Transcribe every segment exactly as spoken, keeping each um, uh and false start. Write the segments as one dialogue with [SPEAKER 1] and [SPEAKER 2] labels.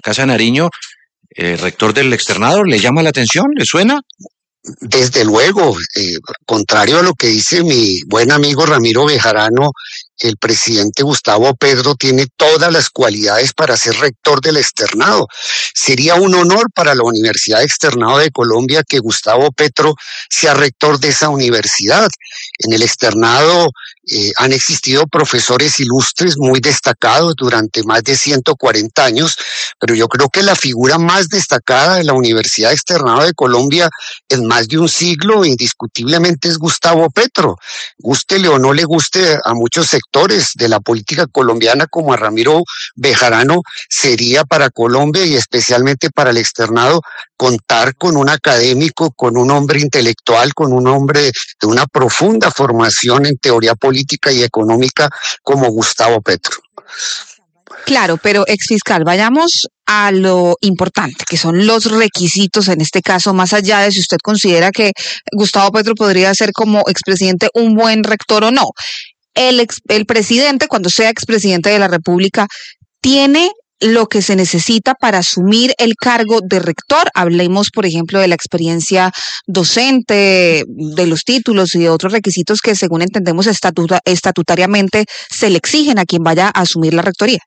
[SPEAKER 1] Casa de Nariño, eh, rector del externado, ¿le llama la atención? ¿Le suena?
[SPEAKER 2] Desde luego, eh, contrario a lo que dice mi buen amigo Ramiro Bejarano, el presidente Gustavo Petro tiene todas las cualidades para ser rector del externado. Sería un honor para la Universidad Externado de Colombia que Gustavo Petro sea rector de esa universidad. En el externado eh, han existido profesores ilustres muy destacados durante más de ciento cuarenta años, pero yo creo que la figura más destacada de la Universidad Externado de Colombia en más de un siglo indiscutiblemente es Gustavo Petro. Gústele o no le guste a muchos sectores de la política colombiana como a Ramiro Bejarano, sería para Colombia y especialmente para el externado contar con un académico, con un hombre intelectual, con un hombre de una profunda formación en teoría política y económica como Gustavo Petro.
[SPEAKER 3] Claro, pero exfiscal, vayamos a lo importante, que son los requisitos en este caso, más allá de si usted considera que Gustavo Petro podría ser como expresidente un buen rector o no. El, ex, el presidente, cuando sea expresidente de la República, tiene lo que se necesita para asumir el cargo de rector. Hablemos, por ejemplo, de la experiencia docente, de los títulos y de otros requisitos que, según entendemos, estatuta, estatutariamente se le exigen a quien vaya a asumir la rectoría.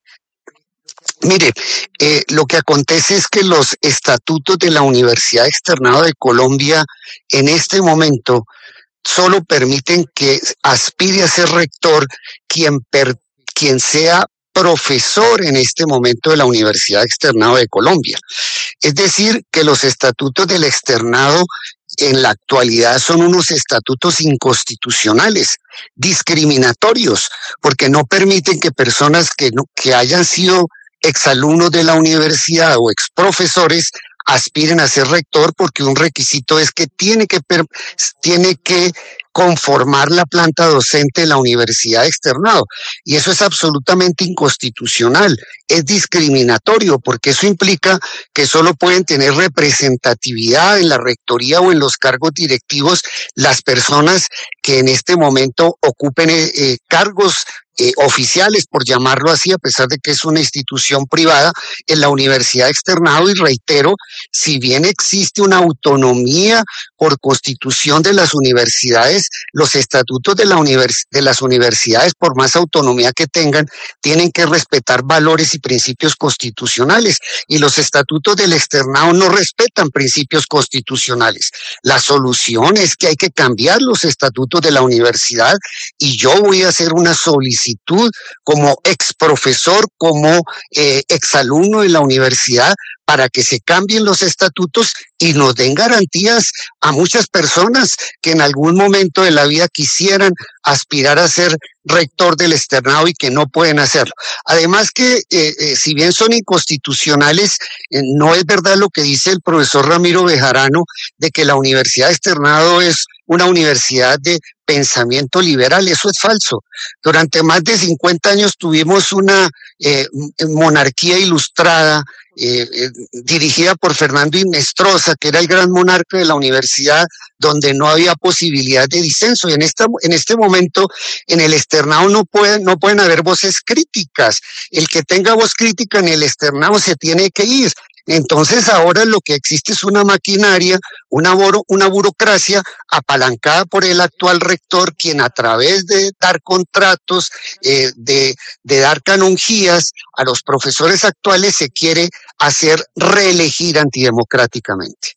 [SPEAKER 2] Mire, eh, lo que acontece es que los estatutos de la Universidad Externado de Colombia en este momento solo permiten que aspire a ser rector quien, per, quien sea profesor en este momento de la Universidad Externado de Colombia. Es decir, que los estatutos del externado en la actualidad son unos estatutos inconstitucionales, discriminatorios, porque no permiten que personas que, no, que hayan sido exalumnos de la universidad o exprofesores aspiren a ser rector, porque un requisito es que tiene que, tiene que conformar la planta docente de la universidad externado, y eso es absolutamente inconstitucional, es discriminatorio, porque eso implica que solo pueden tener representatividad en la rectoría o en los cargos directivos las personas que en este momento ocupen eh, cargos Eh, oficiales, por llamarlo así, a pesar de que es una institución privada, en la Universidad Externado. Y reitero, si bien existe una autonomía por constitución de las universidades, los estatutos de, la univers- de las universidades, por más autonomía que tengan, tienen que respetar valores y principios constitucionales, y los estatutos del externado no respetan principios constitucionales. La solución es que hay que cambiar los estatutos de la universidad, y yo voy a hacer una solicitud como ex profesor, como eh, exalumno de la universidad, para que se cambien los estatutos y nos den garantías a muchas personas que en algún momento de la vida quisieran aspirar a ser rector del externado y que no pueden hacerlo. Además que, eh, eh, si bien son inconstitucionales, eh, no es verdad lo que dice el profesor Ramiro Bejarano de que la Universidad Externado es una universidad de pensamiento liberal. Eso es falso. Durante más de cincuenta años tuvimos una eh, monarquía ilustrada, Eh, eh, dirigida por Fernando Hinestrosa, que era el gran monarca de la universidad, donde no había posibilidad de disenso. Y en esta, en este momento, en el externado no pueden, no pueden haber voces críticas. El que tenga voz crítica en el externado se tiene que ir. Entonces ahora lo que existe es una maquinaria, una, buro, una burocracia apalancada por el actual rector, quien a través de dar contratos, eh, de, de dar canonjías a los profesores actuales se quiere hacer reelegir antidemocráticamente.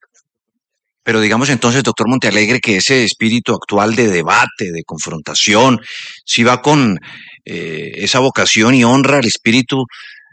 [SPEAKER 1] Pero digamos entonces, doctor Montealegre, que ese espíritu actual de debate, de confrontación, si va con eh, esa vocación y honra al espíritu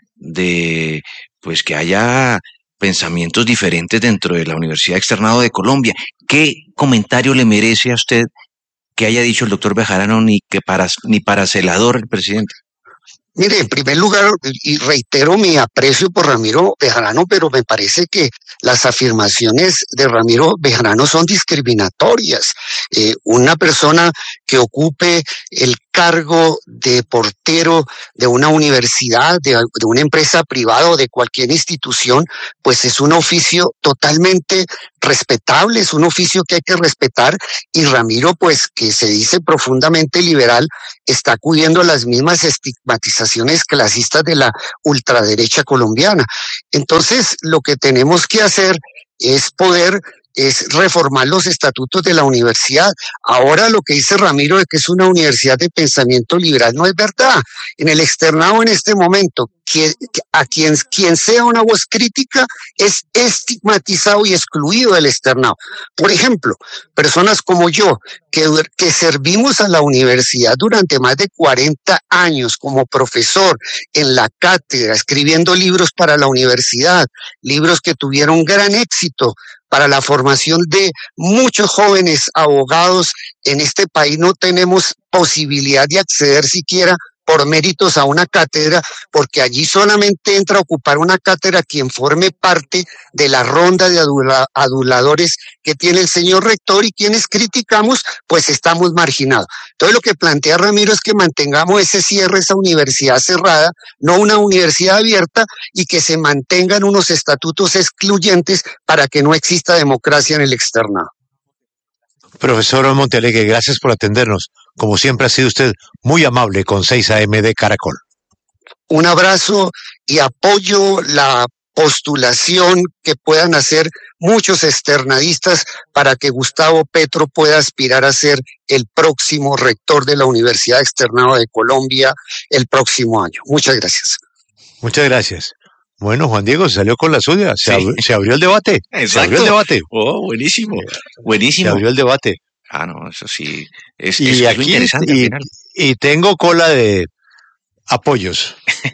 [SPEAKER 1] de pues que haya pensamientos diferentes dentro de la Universidad Externado de Colombia. ¿Qué comentario le merece a usted que haya dicho el doctor Bejarano ni que para ni para celador el presidente?
[SPEAKER 2] Mire, en primer lugar, y reitero mi aprecio por Ramiro Bejarano, pero me parece que las afirmaciones de Ramiro Bejarano son discriminatorias. Eh, una persona que ocupe el cargo de portero de una universidad, de, de una empresa privada o de cualquier institución, pues es un oficio totalmente respetable, es un oficio que hay que respetar, y Ramiro, pues que se dice profundamente liberal, está acudiendo a las mismas estigmatizaciones clasistas de la ultraderecha colombiana. Entonces, lo que tenemos que hacer es poder es reformar los estatutos de la universidad. Ahora lo que dice Ramiro de que es una universidad de pensamiento liberal no es verdad. En el externado en este momento, quien, a quien, quien sea una voz crítica es estigmatizado y excluido del externado. Por ejemplo, personas como yo, que, que servimos a la universidad durante más de cuarenta años como profesor en la cátedra, escribiendo libros para la universidad, libros que tuvieron gran éxito para la formación de muchos jóvenes abogados en este país. No tenemos posibilidad de acceder siquiera por méritos a una cátedra, porque allí solamente entra a ocupar una cátedra quien forme parte de la ronda de adula, aduladores que tiene el señor rector, y quienes criticamos, pues estamos marginados. Entonces lo que plantea Ramiro es que mantengamos ese cierre, esa universidad cerrada, no una universidad abierta, y que se mantengan unos estatutos excluyentes para que no exista democracia en el externado.
[SPEAKER 4] Profesor Montealegre, gracias por atendernos. Como siempre ha sido usted muy amable con seis A M de Caracol.
[SPEAKER 2] Un abrazo y apoyo la postulación que puedan hacer muchos externadistas para que Gustavo Petro pueda aspirar a ser el próximo rector de la Universidad Externado de Colombia el próximo año. Muchas gracias.
[SPEAKER 4] Muchas gracias. Bueno, Juan Diego se salió con la suya, se,
[SPEAKER 1] Sí.
[SPEAKER 4] ab se abrió el debate.
[SPEAKER 1] Exacto.
[SPEAKER 4] Se abrió el debate.
[SPEAKER 1] Oh, buenísimo, buenísimo.
[SPEAKER 4] Se abrió el debate.
[SPEAKER 1] Ah, no, eso sí, es,
[SPEAKER 4] Y
[SPEAKER 1] es, es
[SPEAKER 4] aquí,
[SPEAKER 1] lo interesante
[SPEAKER 4] y,
[SPEAKER 1] al final.
[SPEAKER 4] y tengo cola de apoyos.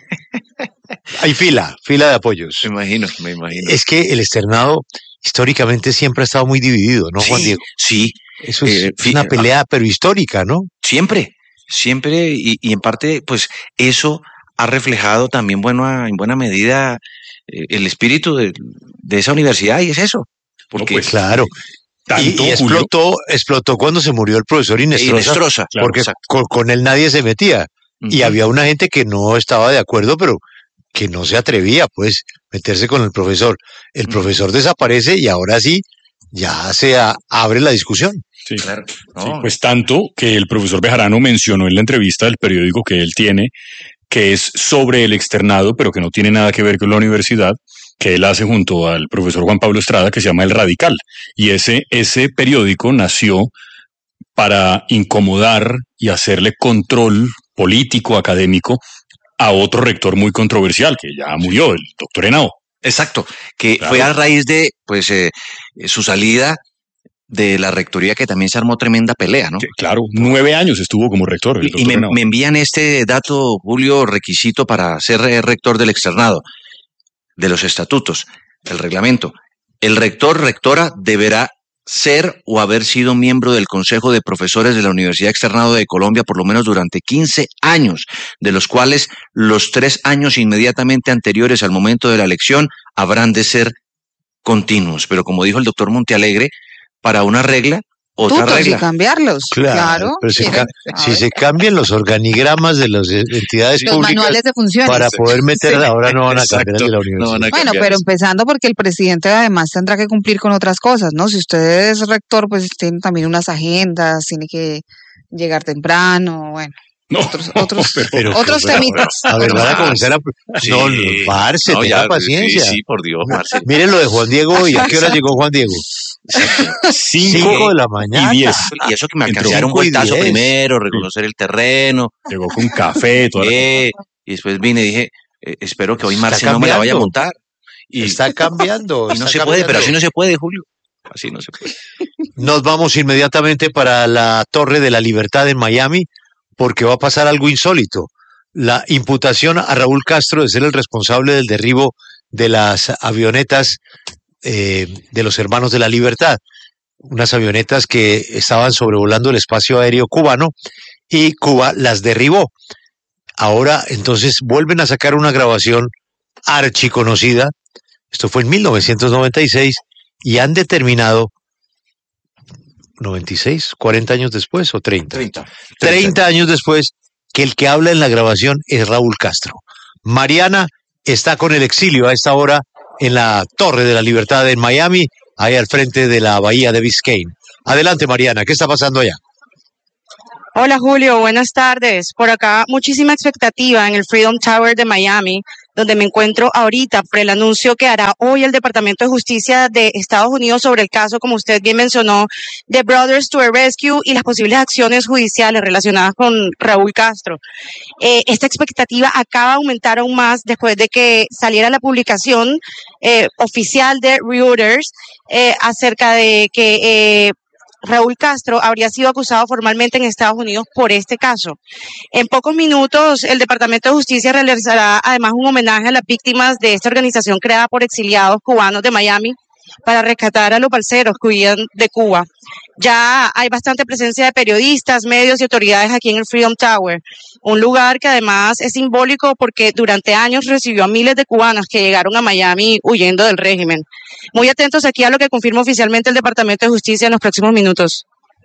[SPEAKER 4] Hay fila, fila de apoyos.
[SPEAKER 1] Me imagino, me imagino.
[SPEAKER 4] Es que el externado históricamente siempre ha estado muy dividido, ¿no, Juan
[SPEAKER 1] Sí,
[SPEAKER 4] Diego?
[SPEAKER 1] sí,
[SPEAKER 4] Eso es
[SPEAKER 1] eh, fi-
[SPEAKER 4] una pelea, pero histórica, ¿no?
[SPEAKER 1] siempre, siempre, y, y en parte, pues, eso ha reflejado también, bueno, a- en buena medida eh, el espíritu de, de esa universidad, y es eso. Porque
[SPEAKER 5] pues,
[SPEAKER 4] Claro. Y,
[SPEAKER 5] Tanto,
[SPEAKER 4] y
[SPEAKER 5] Julio,
[SPEAKER 4] explotó, explotó cuando se murió el profesor Inestrosa,
[SPEAKER 1] Inestrosa, claro,
[SPEAKER 4] porque
[SPEAKER 1] exacto.
[SPEAKER 4] con, con él nadie se metía. Y
[SPEAKER 1] Ujú.
[SPEAKER 4] había una gente que no estaba de acuerdo, pero que no se atrevía, pues, meterse con el profesor. El
[SPEAKER 1] Ujú.
[SPEAKER 4] profesor desaparece y ahora sí, ya se a- abre la discusión.
[SPEAKER 5] sí.
[SPEAKER 1] Claro, no,
[SPEAKER 5] Sí, pues tanto que el profesor Bejarano mencionó en la entrevista del periódico que él tiene, que es sobre el externado, pero que no tiene nada que ver con la universidad, que él hace junto al profesor Juan Pablo Estrada, que se llama El Radical. Y ese, ese periódico nació para incomodar y hacerle control político, académico, a otro rector muy controversial, que ya murió, el doctor Henao.
[SPEAKER 1] exacto, que
[SPEAKER 5] Claro.
[SPEAKER 1] fue a raíz de, pues, eh, su salida de la rectoría, que también se armó tremenda pelea, ¿no?
[SPEAKER 5] Que, claro, nueve años estuvo como rector. El
[SPEAKER 1] Y, y
[SPEAKER 5] doctor
[SPEAKER 1] me,
[SPEAKER 5] Henao.
[SPEAKER 1] me envían este dato, Julio, requisito para ser eh, rector del externado, de los estatutos, el reglamento. El rector, rectora, deberá ser o haber sido miembro del Consejo de Profesores de la Universidad Externado de Colombia por lo menos durante quince años, de los cuales los tres años inmediatamente anteriores al momento de la elección habrán de ser continuos. Pero como dijo el doctor Montealegre, para una regla, otra
[SPEAKER 3] Tutos y
[SPEAKER 1] regla.
[SPEAKER 3] cambiarlos. Claro.
[SPEAKER 4] Pero si,
[SPEAKER 3] Sí.
[SPEAKER 4] ca-
[SPEAKER 3] A
[SPEAKER 4] si
[SPEAKER 3] ver.
[SPEAKER 4] se cambian los organigramas de las entidades
[SPEAKER 3] Los
[SPEAKER 4] públicas
[SPEAKER 3] manuales de funciones.
[SPEAKER 4] para poder meter,
[SPEAKER 3] Sí.
[SPEAKER 4] ahora no van a cambiar el de la
[SPEAKER 1] Exacto, no
[SPEAKER 4] universidad.
[SPEAKER 1] van a
[SPEAKER 3] Bueno,
[SPEAKER 1] cambiar
[SPEAKER 3] pero
[SPEAKER 1] eso.
[SPEAKER 3] empezando porque el presidente además tendrá que cumplir con otras cosas, ¿no? Si usted es rector, pues tiene también unas agendas, tiene que llegar temprano, bueno,
[SPEAKER 5] No,
[SPEAKER 3] otros, otros,
[SPEAKER 5] pero-
[SPEAKER 4] Pero,
[SPEAKER 3] otros
[SPEAKER 4] pero,
[SPEAKER 3] temitas.
[SPEAKER 4] A ver,
[SPEAKER 3] otros
[SPEAKER 4] van a
[SPEAKER 3] temas.
[SPEAKER 4] comenzar a...
[SPEAKER 1] Sí.
[SPEAKER 4] No, no, parce,
[SPEAKER 1] No,
[SPEAKER 4] tenga
[SPEAKER 1] ya,
[SPEAKER 4] paciencia.
[SPEAKER 1] Sí, sí, por Dios, Marcel.
[SPEAKER 4] Miren lo de Juan Diego, ¿y a qué hora llegó Juan Diego?
[SPEAKER 5] Cinco
[SPEAKER 4] Cinco de la mañana.
[SPEAKER 5] y diez.
[SPEAKER 1] Y eso que me
[SPEAKER 5] Entre
[SPEAKER 1] alcancé a dar un
[SPEAKER 4] cinco y
[SPEAKER 1] vueltazo
[SPEAKER 4] diez.
[SPEAKER 1] primero, reconocer el terreno,
[SPEAKER 5] Llegó con café, toda la
[SPEAKER 1] eh, y después vine y dije, eh, espero que hoy
[SPEAKER 4] Está
[SPEAKER 1] Marcel no me la vaya a
[SPEAKER 4] cambiando.
[SPEAKER 1] montar. Y,
[SPEAKER 4] Está cambiando.
[SPEAKER 1] y no
[SPEAKER 4] está
[SPEAKER 1] se puede, pero
[SPEAKER 4] cambiando.
[SPEAKER 1] así no se puede, Julio. Así no se puede.
[SPEAKER 4] Nos vamos inmediatamente para la Torre de la Libertad en Miami porque va a pasar algo insólito. La imputación a Raúl Castro de ser el responsable del derribo de las avionetas eh, de los Hermanos de la Libertad, unas avionetas que estaban sobrevolando el espacio aéreo cubano y Cuba las derribó. Ahora entonces vuelven a sacar una grabación archiconocida, esto fue en mil novecientos noventa y seis, y han determinado noventa y seis, cuarenta años después o treinta.
[SPEAKER 1] treinta.
[SPEAKER 4] treinta años después que el que habla en la grabación es Raúl Castro. Mariana está con el exilio a esta hora en la Torre de la Libertad en Miami, ahí al frente de la bahía de Biscayne. Adelante, Mariana, ¿qué está pasando allá?
[SPEAKER 6] Hola Julio, buenas tardes. Por acá muchísima expectativa en el Freedom Tower de Miami, donde me encuentro ahorita por el anuncio que hará hoy el Departamento de Justicia de Estados Unidos sobre el caso, como usted bien mencionó, de Brothers to a Rescue y las posibles acciones judiciales relacionadas con Raúl Castro. Eh, esta expectativa acaba de aumentar aún más después de que saliera la publicación eh, oficial de Reuters eh, acerca de que eh, Raúl Castro habría sido acusado formalmente en Estados Unidos por este caso. En pocos minutos, el Departamento de Justicia realizará además un homenaje a las víctimas de esta organización creada por exiliados cubanos de Miami para rescatar a los balseros que huían de Cuba. Ya hay bastante presencia de periodistas, medios y autoridades aquí en el Freedom Tower, un lugar que además es simbólico porque durante años recibió a miles de cubanos que llegaron a Miami huyendo del régimen. Muy atentos aquí a lo que confirma oficialmente el Departamento de Justicia en los próximos minutos.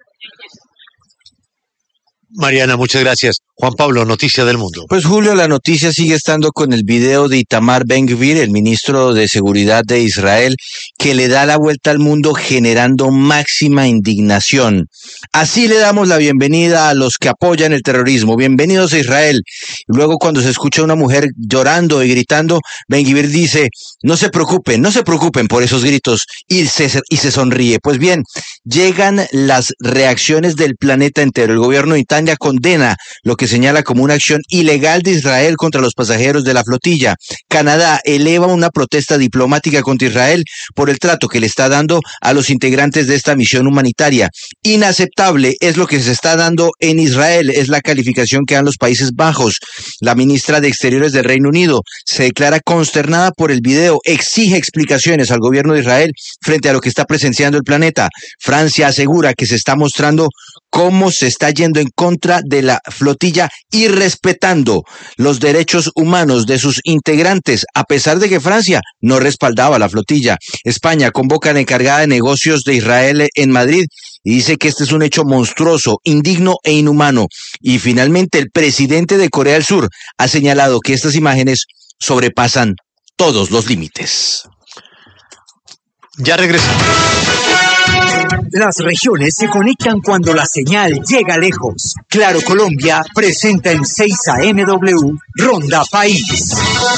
[SPEAKER 4] Mariana, muchas gracias. Juan Pablo, noticia del mundo.
[SPEAKER 1] Pues Julio, la noticia sigue estando con el video de Itamar Ben-Gvir, el ministro de Seguridad de Israel, que le da la vuelta al mundo generando máxima indignación. Así le damos la bienvenida a los que apoyan el terrorismo. Bienvenidos a Israel. Y luego cuando se escucha a una mujer llorando y gritando, Ben-Gvir dice, no se preocupen, no se preocupen por esos gritos, y se, y se sonríe. Pues bien, llegan las reacciones del planeta entero. El gobierno de Italia condena lo que señala como una acción ilegal de Israel contra los pasajeros de la flotilla. Canadá eleva una protesta diplomática contra Israel por el trato que le está dando a los integrantes de esta misión humanitaria. Inaceptable es lo que se está dando en Israel, es la calificación que dan los Países Bajos. La ministra de Exteriores del Reino Unido se declara consternada por el video, exige explicaciones al gobierno de Israel frente a lo que está presenciando el planeta. Francia asegura que se está mostrando cómo se está yendo en contra de la flotilla y respetando los derechos humanos de sus integrantes, a pesar de que Francia no respaldaba la flotilla. España convoca a la encargada de negocios de Israel en Madrid y dice que este es un hecho monstruoso, indigno e inhumano. Y finalmente el presidente de Corea del Sur ha señalado que estas imágenes sobrepasan todos los límites.
[SPEAKER 4] Ya regresamos.
[SPEAKER 7] Las regiones se conectan cuando la señal llega lejos. Claro Colombia presenta en seis A M W Ronda País.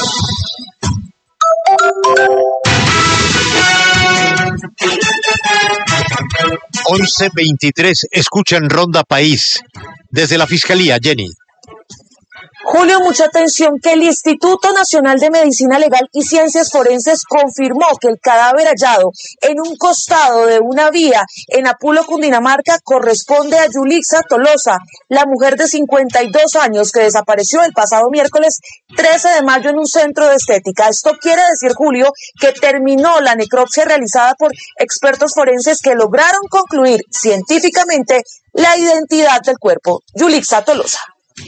[SPEAKER 4] once veintitrés, escuchan Ronda País. Desde la Fiscalía, Jenny.
[SPEAKER 8] Julio, mucha atención, que el Instituto Nacional de Medicina Legal y Ciencias Forenses confirmó que el cadáver hallado en un costado de una vía en Apulo, Cundinamarca, corresponde a Yulixa Tolosa, la mujer de cincuenta y dos años que desapareció el pasado miércoles trece de mayo en un centro de estética. Esto quiere decir, Julio, que terminó la necropsia realizada por expertos forenses que lograron concluir científicamente la identidad del cuerpo. Yulixa Tolosa.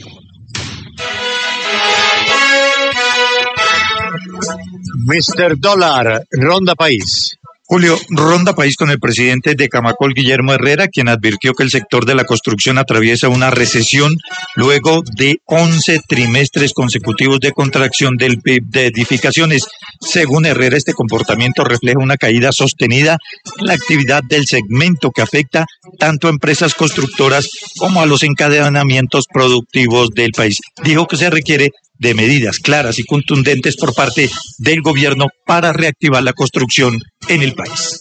[SPEAKER 4] mister Dólar, Ronda País.
[SPEAKER 9] Julio, Ronda País con el presidente de Camacol, Guillermo Herrera, quien advirtió que el sector de la construcción atraviesa una recesión luego de once trimestres consecutivos de contracción del P I B de edificaciones. Según Herrera, este comportamiento refleja una caída sostenida en la actividad del segmento que afecta tanto a empresas constructoras como a los encadenamientos productivos del país. Dijo que se requiere de medidas claras y contundentes por parte del gobierno para reactivar la construcción en el país.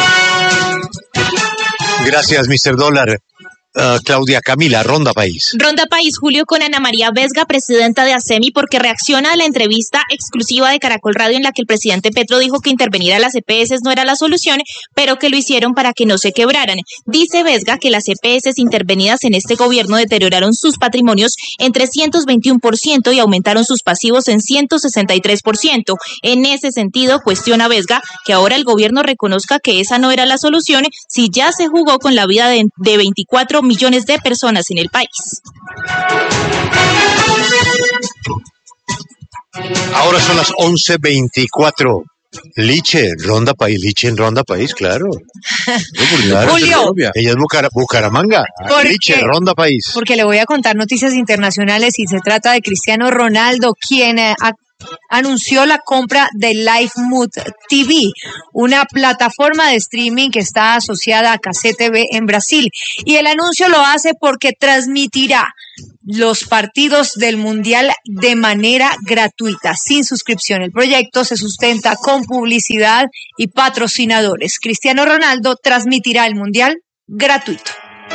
[SPEAKER 4] Gracias, mister Dólar. Uh, Claudia Camila, Ronda País.
[SPEAKER 10] Ronda País, Julio, con Ana María Vesga, presidenta de ASEMI, porque reacciona a la entrevista exclusiva de Caracol Radio en la que el presidente Petro dijo que intervenir a las E P S no era la solución, pero que lo hicieron para que no se quebraran. Dice Vesga que las E P S intervenidas en este gobierno deterioraron sus patrimonios en trescientos veintiuno por ciento y aumentaron sus pasivos en ciento sesenta y tres por ciento. En ese sentido, cuestiona Vesga que ahora el gobierno reconozca que esa no era la solución si ya se jugó con la vida de, de veinticuatro millones de personas en el país.
[SPEAKER 4] Ahora son las once veinticuatro. Liche, Ronda País, Liche en Ronda País, claro. claro
[SPEAKER 11] Julio.
[SPEAKER 4] Ella es Bucara, Bucaramanga. Liche, Ronda País.
[SPEAKER 11] Porque le voy a contar noticias internacionales y se trata de Cristiano Ronaldo, quien eh, a, anunció la compra de Lifemood T V, una plataforma de streaming que está asociada a Cazé T V en Brasil. Y el anuncio lo hace porque transmitirá los partidos del Mundial de manera gratuita, sin suscripción. El proyecto se sustenta con publicidad y patrocinadores. Cristiano Ronaldo transmitirá el Mundial gratuito.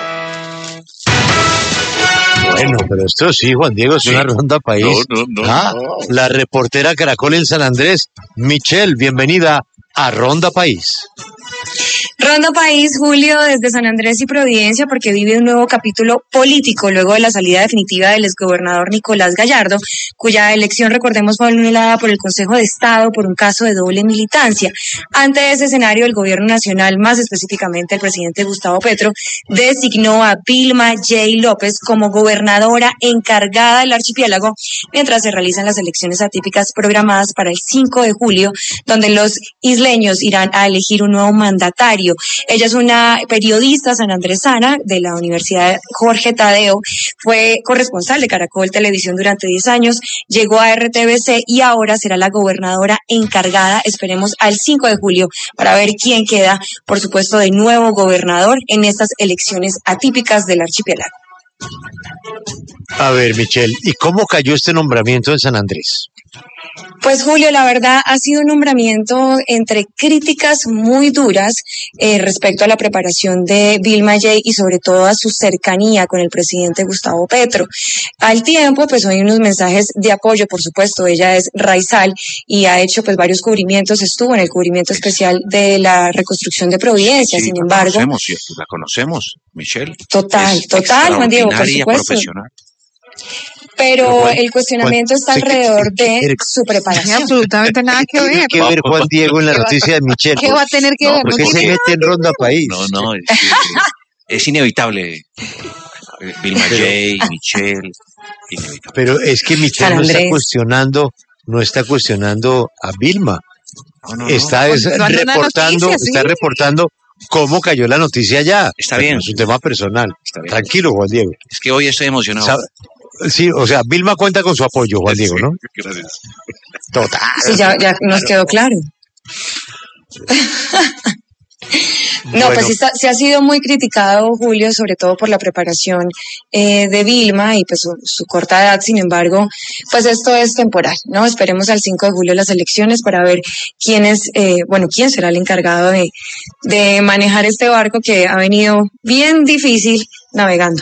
[SPEAKER 4] Bueno, pero esto sí, Juan Diego, es sí. una Ronda País.
[SPEAKER 5] No, no, no,
[SPEAKER 4] ah,
[SPEAKER 5] no.
[SPEAKER 4] La reportera Caracol en San Andrés, Michelle, bienvenida a Ronda País.
[SPEAKER 12] Ronda País, Julio, desde San Andrés y Providencia, porque vive un nuevo capítulo político luego de la salida definitiva del exgobernador Nicolás Gallardo, cuya elección, recordemos, fue anulada por el Consejo de Estado por un caso de doble militancia. Ante ese escenario, el gobierno nacional, más específicamente el presidente Gustavo Petro, designó a Vilma J. López como gobernadora encargada del archipiélago, mientras se realizan las elecciones atípicas programadas para el cinco de julio, donde los isleños irán a elegir un nuevo mandatario. Ella es una periodista sanandresana de la Universidad Jorge Tadeo, fue corresponsal de Caracol Televisión durante diez años, llegó a R T V C y ahora será la gobernadora encargada, esperemos al cinco de julio, para ver quién queda, por supuesto, de nuevo gobernador en estas elecciones atípicas del archipiélago.
[SPEAKER 4] A ver, Michelle, ¿y cómo cayó este nombramiento en San Andrés?
[SPEAKER 12] Pues Julio, la verdad ha sido un nombramiento entre críticas muy duras eh, respecto a la preparación de Vilma J. y sobre todo a su cercanía con el presidente Gustavo Petro. Al tiempo, pues hay unos mensajes de apoyo, por supuesto. Ella es raizal y ha hecho pues varios cubrimientos, estuvo en el cubrimiento especial de la reconstrucción de Providencia,
[SPEAKER 1] sí,
[SPEAKER 12] sin
[SPEAKER 1] la
[SPEAKER 12] embargo.
[SPEAKER 1] Conocemos, la conocemos, Michelle.
[SPEAKER 12] Total,
[SPEAKER 1] es
[SPEAKER 12] total, Juan Diego, por supuesto.
[SPEAKER 1] Profesional.
[SPEAKER 12] Pero,
[SPEAKER 4] Pero Juan,
[SPEAKER 12] el cuestionamiento
[SPEAKER 4] Juan,
[SPEAKER 12] está
[SPEAKER 4] sí,
[SPEAKER 12] alrededor
[SPEAKER 4] ¿qué, qué,
[SPEAKER 12] de su preparación.
[SPEAKER 3] No tiene absolutamente nada que ver.
[SPEAKER 4] ¿Qué ver Juan Diego en la noticia de Michelle?
[SPEAKER 3] ¿Qué va a tener que
[SPEAKER 1] no,
[SPEAKER 3] ver?
[SPEAKER 4] ¿Por
[SPEAKER 3] No
[SPEAKER 4] qué se
[SPEAKER 3] tiene
[SPEAKER 4] mete en Ronda País?
[SPEAKER 1] No, no, es, es inevitable. Vilma J, Michelle, inevitable.
[SPEAKER 4] Pero es que Michelle no está cuestionando, no está cuestionando a Vilma. No, no, está
[SPEAKER 3] no.
[SPEAKER 4] Es reportando, noticia, ¿sí? está reportando cómo cayó la noticia ya.
[SPEAKER 1] Está bien.
[SPEAKER 4] Es un tema personal. Tranquilo, Juan Diego.
[SPEAKER 1] Es que hoy estoy emocionado.
[SPEAKER 4] ¿Sabe? Sí, o sea, Vilma cuenta con su apoyo, Juan Diego, ¿no?
[SPEAKER 1] Sí, gracias.
[SPEAKER 4] Total.
[SPEAKER 12] Sí, ya, ya nos quedó claro. No, bueno. pues sí, está, sí ha sido muy criticado, Julio, sobre todo por la preparación eh, de Vilma y pues su, su corta edad. Sin embargo, pues esto es temporal, ¿no? Esperemos al cinco de julio las elecciones para ver quién es, eh, bueno, quién será el encargado de, de manejar este barco que ha venido bien difícil navegando.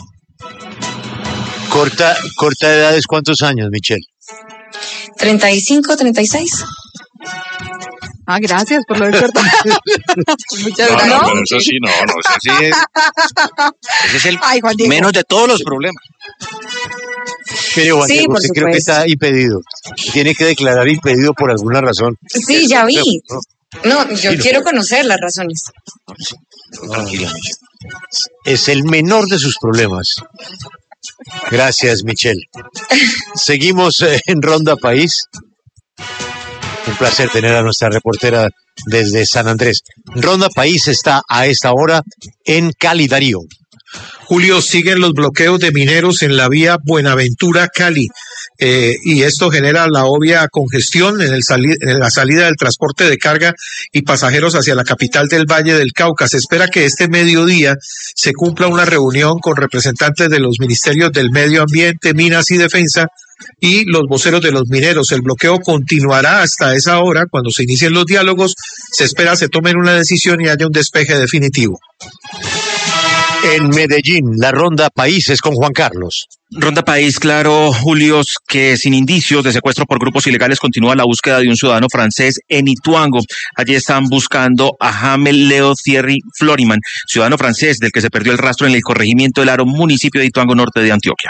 [SPEAKER 4] Corta, corta edad es ¿cuántos años, Michelle?
[SPEAKER 12] treinta y cinco, treinta y seis.
[SPEAKER 3] Ah, gracias por lo de corta. Muchas
[SPEAKER 1] no,
[SPEAKER 3] gracias.
[SPEAKER 1] No, pero eso sí, no, no, eso sí es. Ese es el
[SPEAKER 3] Ay,
[SPEAKER 1] menos de todos los problemas.
[SPEAKER 4] Pero Juan
[SPEAKER 12] sí,
[SPEAKER 4] Diego, usted creo que está impedido. Tiene que declarar impedido por alguna razón.
[SPEAKER 12] Sí, ya vi. No, yo sí, quiero no. conocer las razones.
[SPEAKER 1] Tranquila.
[SPEAKER 4] Es el menor de sus problemas. Gracias, Michelle. Seguimos en Ronda País. Un placer tener a nuestra reportera desde San Andrés. Ronda País está a esta hora en Cali, Darío.
[SPEAKER 13] Julio, siguen los bloqueos de mineros en la vía Buenaventura-Cali. Eh, y esto genera la obvia congestión en, el sali- en la salida del transporte de carga y pasajeros hacia la capital del Valle del Cauca. Se espera que este mediodía se cumpla una reunión con representantes de los ministerios del Medio Ambiente, Minas y Defensa y los voceros de los mineros. El bloqueo continuará hasta esa hora. Cuando se inicien los diálogos, se espera se tomen una decisión y haya un despeje definitivo.
[SPEAKER 4] En Medellín, la Ronda País es con Juan Carlos.
[SPEAKER 14] Ronda País, claro, Julio, que sin indicios de secuestro por grupos ilegales continúa la búsqueda de un ciudadano francés en Ituango. Allí están buscando a Jamel Leo Thierry Floriman, ciudadano francés del que se perdió el rastro en el corregimiento del Aro, municipio de Ituango, norte de Antioquia.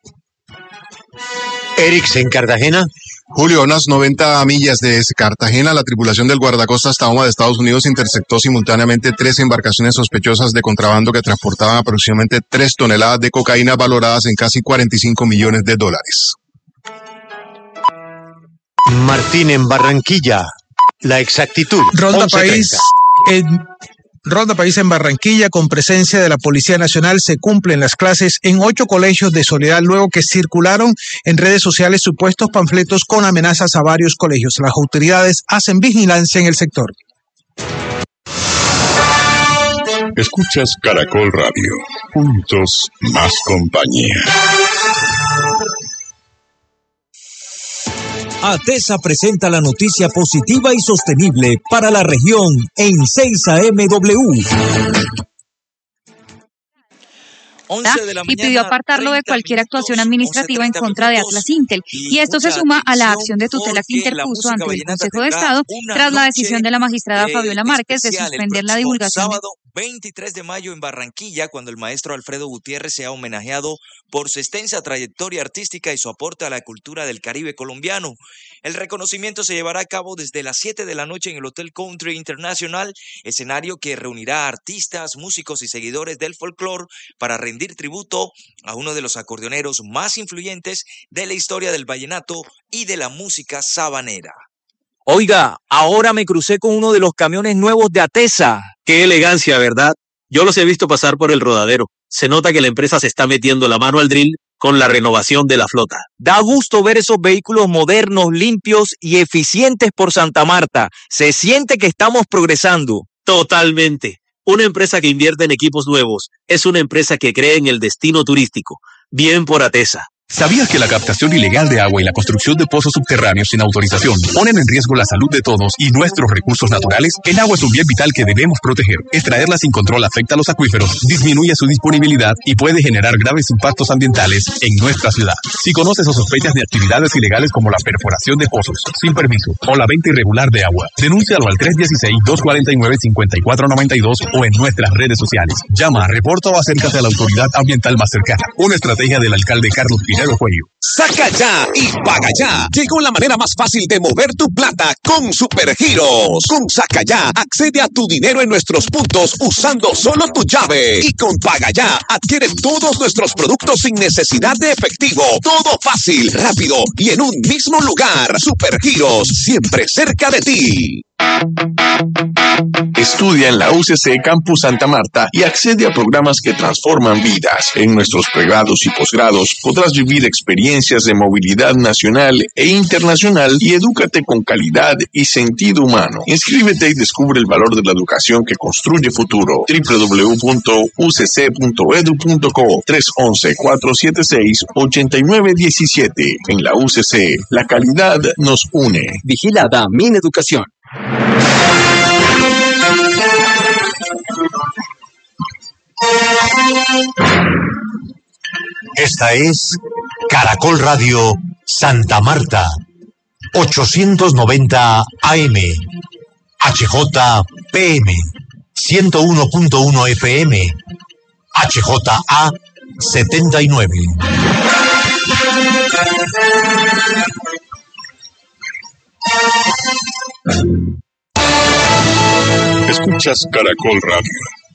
[SPEAKER 4] Erix, en Cartagena.
[SPEAKER 15] Julio, a unas noventa millas de Cartagena, la tripulación del guardacostas Tahoma de Estados Unidos interceptó simultáneamente tres embarcaciones sospechosas de contrabando que transportaban aproximadamente tres toneladas de cocaína valoradas en casi cuarenta y cinco millones de dólares.
[SPEAKER 4] Martín, en Barranquilla. la exactitud.
[SPEAKER 16] Ronda País en, Ronda País en Barranquilla, con presencia de la Policía Nacional, se cumplen las clases en ocho colegios de Soledad luego que circularon en redes sociales supuestos panfletos con amenazas a varios colegios. Las autoridades hacen vigilancia en el sector.
[SPEAKER 17] Escuchas Caracol Radio. Juntos, más compañía.
[SPEAKER 18] ATESA presenta la noticia positiva y sostenible para la región en seis A M W.
[SPEAKER 19] Y pidió apartarlo de cualquier actuación administrativa en contra de Atlas Intel. Y esto se suma a la acción de tutela que interpuso ante el Consejo de Estado tras la decisión de la magistrada Fabiola Márquez de suspender la divulgación.
[SPEAKER 20] veintitrés de mayo en Barranquilla, cuando el maestro Alfredo Gutiérrez sea homenajeado por su extensa trayectoria artística y su aporte a la cultura del Caribe colombiano. El reconocimiento se llevará a cabo desde las siete de la noche en el Hotel Country International, escenario que reunirá a artistas, músicos y seguidores del folclore para rendir tributo a uno de los acordeoneros más influyentes de la historia del vallenato y de la música sabanera.
[SPEAKER 21] Oiga, ahora me crucé con uno de los camiones nuevos de ATESA. Qué elegancia, ¿verdad? Yo los he visto pasar por el rodadero. Se nota que la empresa se está metiendo la mano al drill con la renovación de la flota. Da gusto ver esos vehículos modernos, limpios y eficientes por Santa Marta. Se siente que estamos progresando. Totalmente. Una empresa que invierte en equipos nuevos es una empresa que cree en el destino turístico. Bien por ATESA.
[SPEAKER 22] ¿Sabías que la captación ilegal de agua y la construcción de pozos subterráneos sin autorización ponen en riesgo la salud de todos y nuestros recursos naturales? El agua es un bien vital que debemos proteger. Extraerla sin control afecta a los acuíferos, disminuye su disponibilidad y puede generar graves impactos ambientales en nuestra ciudad. Si conoces o sospechas de actividades ilegales como la perforación de pozos sin permiso o la venta irregular de agua, denúncialo al tres uno seis, dos cuatro nueve, cinco cuatro nueve dos o en nuestras redes sociales. Llama, reporta o acércate a la autoridad ambiental más cercana. Una estrategia del alcalde Carlos Pineda.
[SPEAKER 23] Saca ya y paga ya. Llegó la manera más fácil de mover tu plata con Supergiros. Con Saca ya, accede a tu dinero en nuestros puntos usando solo tu llave. Y con Paga ya, adquiere todos nuestros productos sin necesidad de efectivo. Todo fácil, rápido y en un mismo lugar. Supergiros, siempre cerca de ti.
[SPEAKER 17] Estudia en la U C C Campus Santa Marta y accede a programas que transforman vidas. En nuestros pregrados y posgrados podrás vivir experiencias de movilidad nacional e internacional y edúcate con calidad y sentido humano. Inscríbete y descubre el valor de la educación que construye futuro. doble u doble u doble u punto u c c punto e d u punto co tres uno uno, cuatro siete seis, ocho nueve uno siete. En la U C C, la calidad nos une.
[SPEAKER 24] Vigilada Mineducación.
[SPEAKER 25] Esta es Caracol Radio Santa Marta, ochocientos noventa A M, H J P M, ciento uno punto uno F M, H J A setenta y nueve.
[SPEAKER 17] Escuchas Caracol Radio.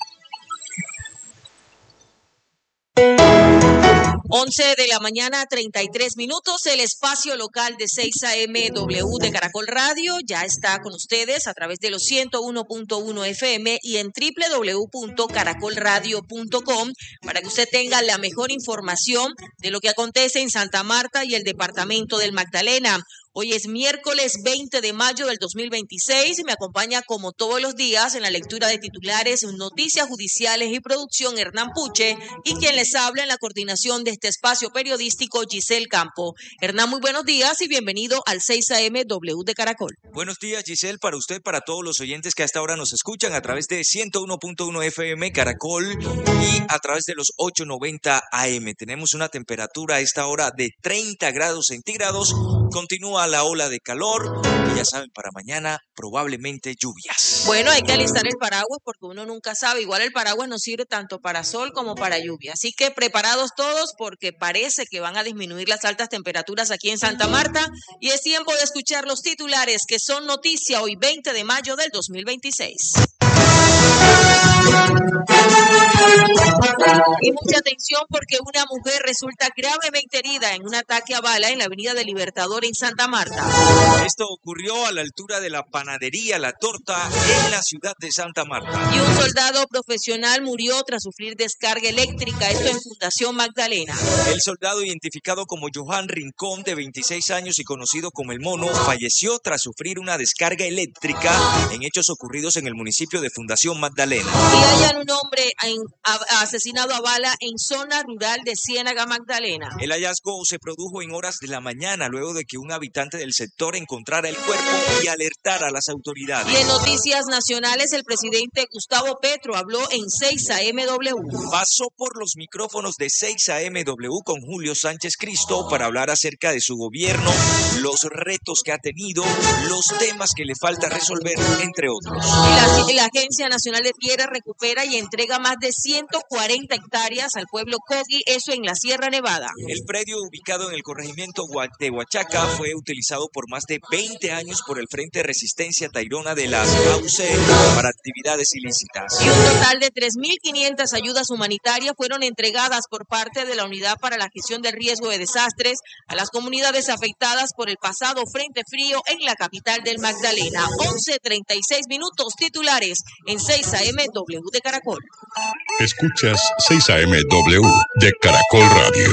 [SPEAKER 26] once de la mañana, treinta y tres minutos, el espacio local de seis A M W de Caracol Radio ya está con ustedes a través de los ciento uno punto uno F M y en doble u doble u doble u punto caracol radio punto com para que usted tenga la mejor información de lo que acontece en Santa Marta y el departamento del Magdalena. Hoy es miércoles veinte de mayo del dos mil veintiséis y me acompaña como todos los días en la lectura de titulares, noticias judiciales y producción Hernán Puche y quien les habla en la coordinación de este espacio periodístico Giselle Campo. Hernán, muy buenos días y bienvenido al seis A M W de Caracol.
[SPEAKER 20] Buenos días, Giselle, para usted, para todos los oyentes que hasta ahora nos escuchan a través de ciento uno punto uno F M Caracol y a través de los ochocientos noventa A M. Tenemos una temperatura a esta hora de treinta grados centígrados. Continúa la ola de calor y ya saben, para mañana probablemente lluvias.
[SPEAKER 26] Bueno, hay que alistar el paraguas porque uno nunca sabe. Igual el paraguas nos sirve tanto para sol como para lluvia. Así que preparados todos porque parece que van a disminuir las altas temperaturas aquí en Santa Marta y es tiempo de escuchar los titulares que son noticia hoy veinte de mayo del dos mil veintiséis. Y mucha atención porque una mujer resulta gravemente herida en un ataque a bala en la Avenida del Libertador en Santa Marta.
[SPEAKER 20] Esto ocurrió a la altura de la panadería La Torta en la ciudad de Santa Marta.
[SPEAKER 26] Y un soldado profesional murió tras sufrir descarga eléctrica, esto en Fundación Magdalena.
[SPEAKER 20] El soldado, identificado como Johan Rincón, de veintiséis años y conocido como El Mono, falleció tras sufrir una descarga eléctrica en hechos ocurridos en el municipio de Fundación Magdalena.
[SPEAKER 26] Y hallan un hombre en, a, asesinado a bala en zona rural de Ciénaga Magdalena.
[SPEAKER 20] El hallazgo se produjo en horas de la mañana luego de que un habitante del sector encontrara el cuerpo y alertara a las autoridades.
[SPEAKER 26] Y en noticias nacionales, el presidente Gustavo Petro habló en seis A M W.
[SPEAKER 20] Pasó por los micrófonos de seis A M W con Julio Sánchez Cristo para hablar acerca de su gobierno, los retos que ha tenido, los temas que le falta resolver, entre otros.
[SPEAKER 26] Y la, la Agencia Nacional de Tierra recupera y entrega más de ciento cuarenta hectáreas al pueblo Coqui, eso en la Sierra Nevada.
[SPEAKER 20] El predio, ubicado en el corregimiento de Huachaca, fue utilizado por más de veinte años por el Frente de Resistencia Tairona de las A U C para actividades ilícitas.
[SPEAKER 26] Y un total de tres mil quinientas ayudas humanitarias fueron entregadas por parte de la Unidad para la Gestión del Riesgo de Desastres a las comunidades afectadas por el pasado Frente Frío en la capital del Magdalena. once treinta y seis minutos titulares en seis A M W de Caracol.
[SPEAKER 2] Escuchas seis A M W de Caracol Radio.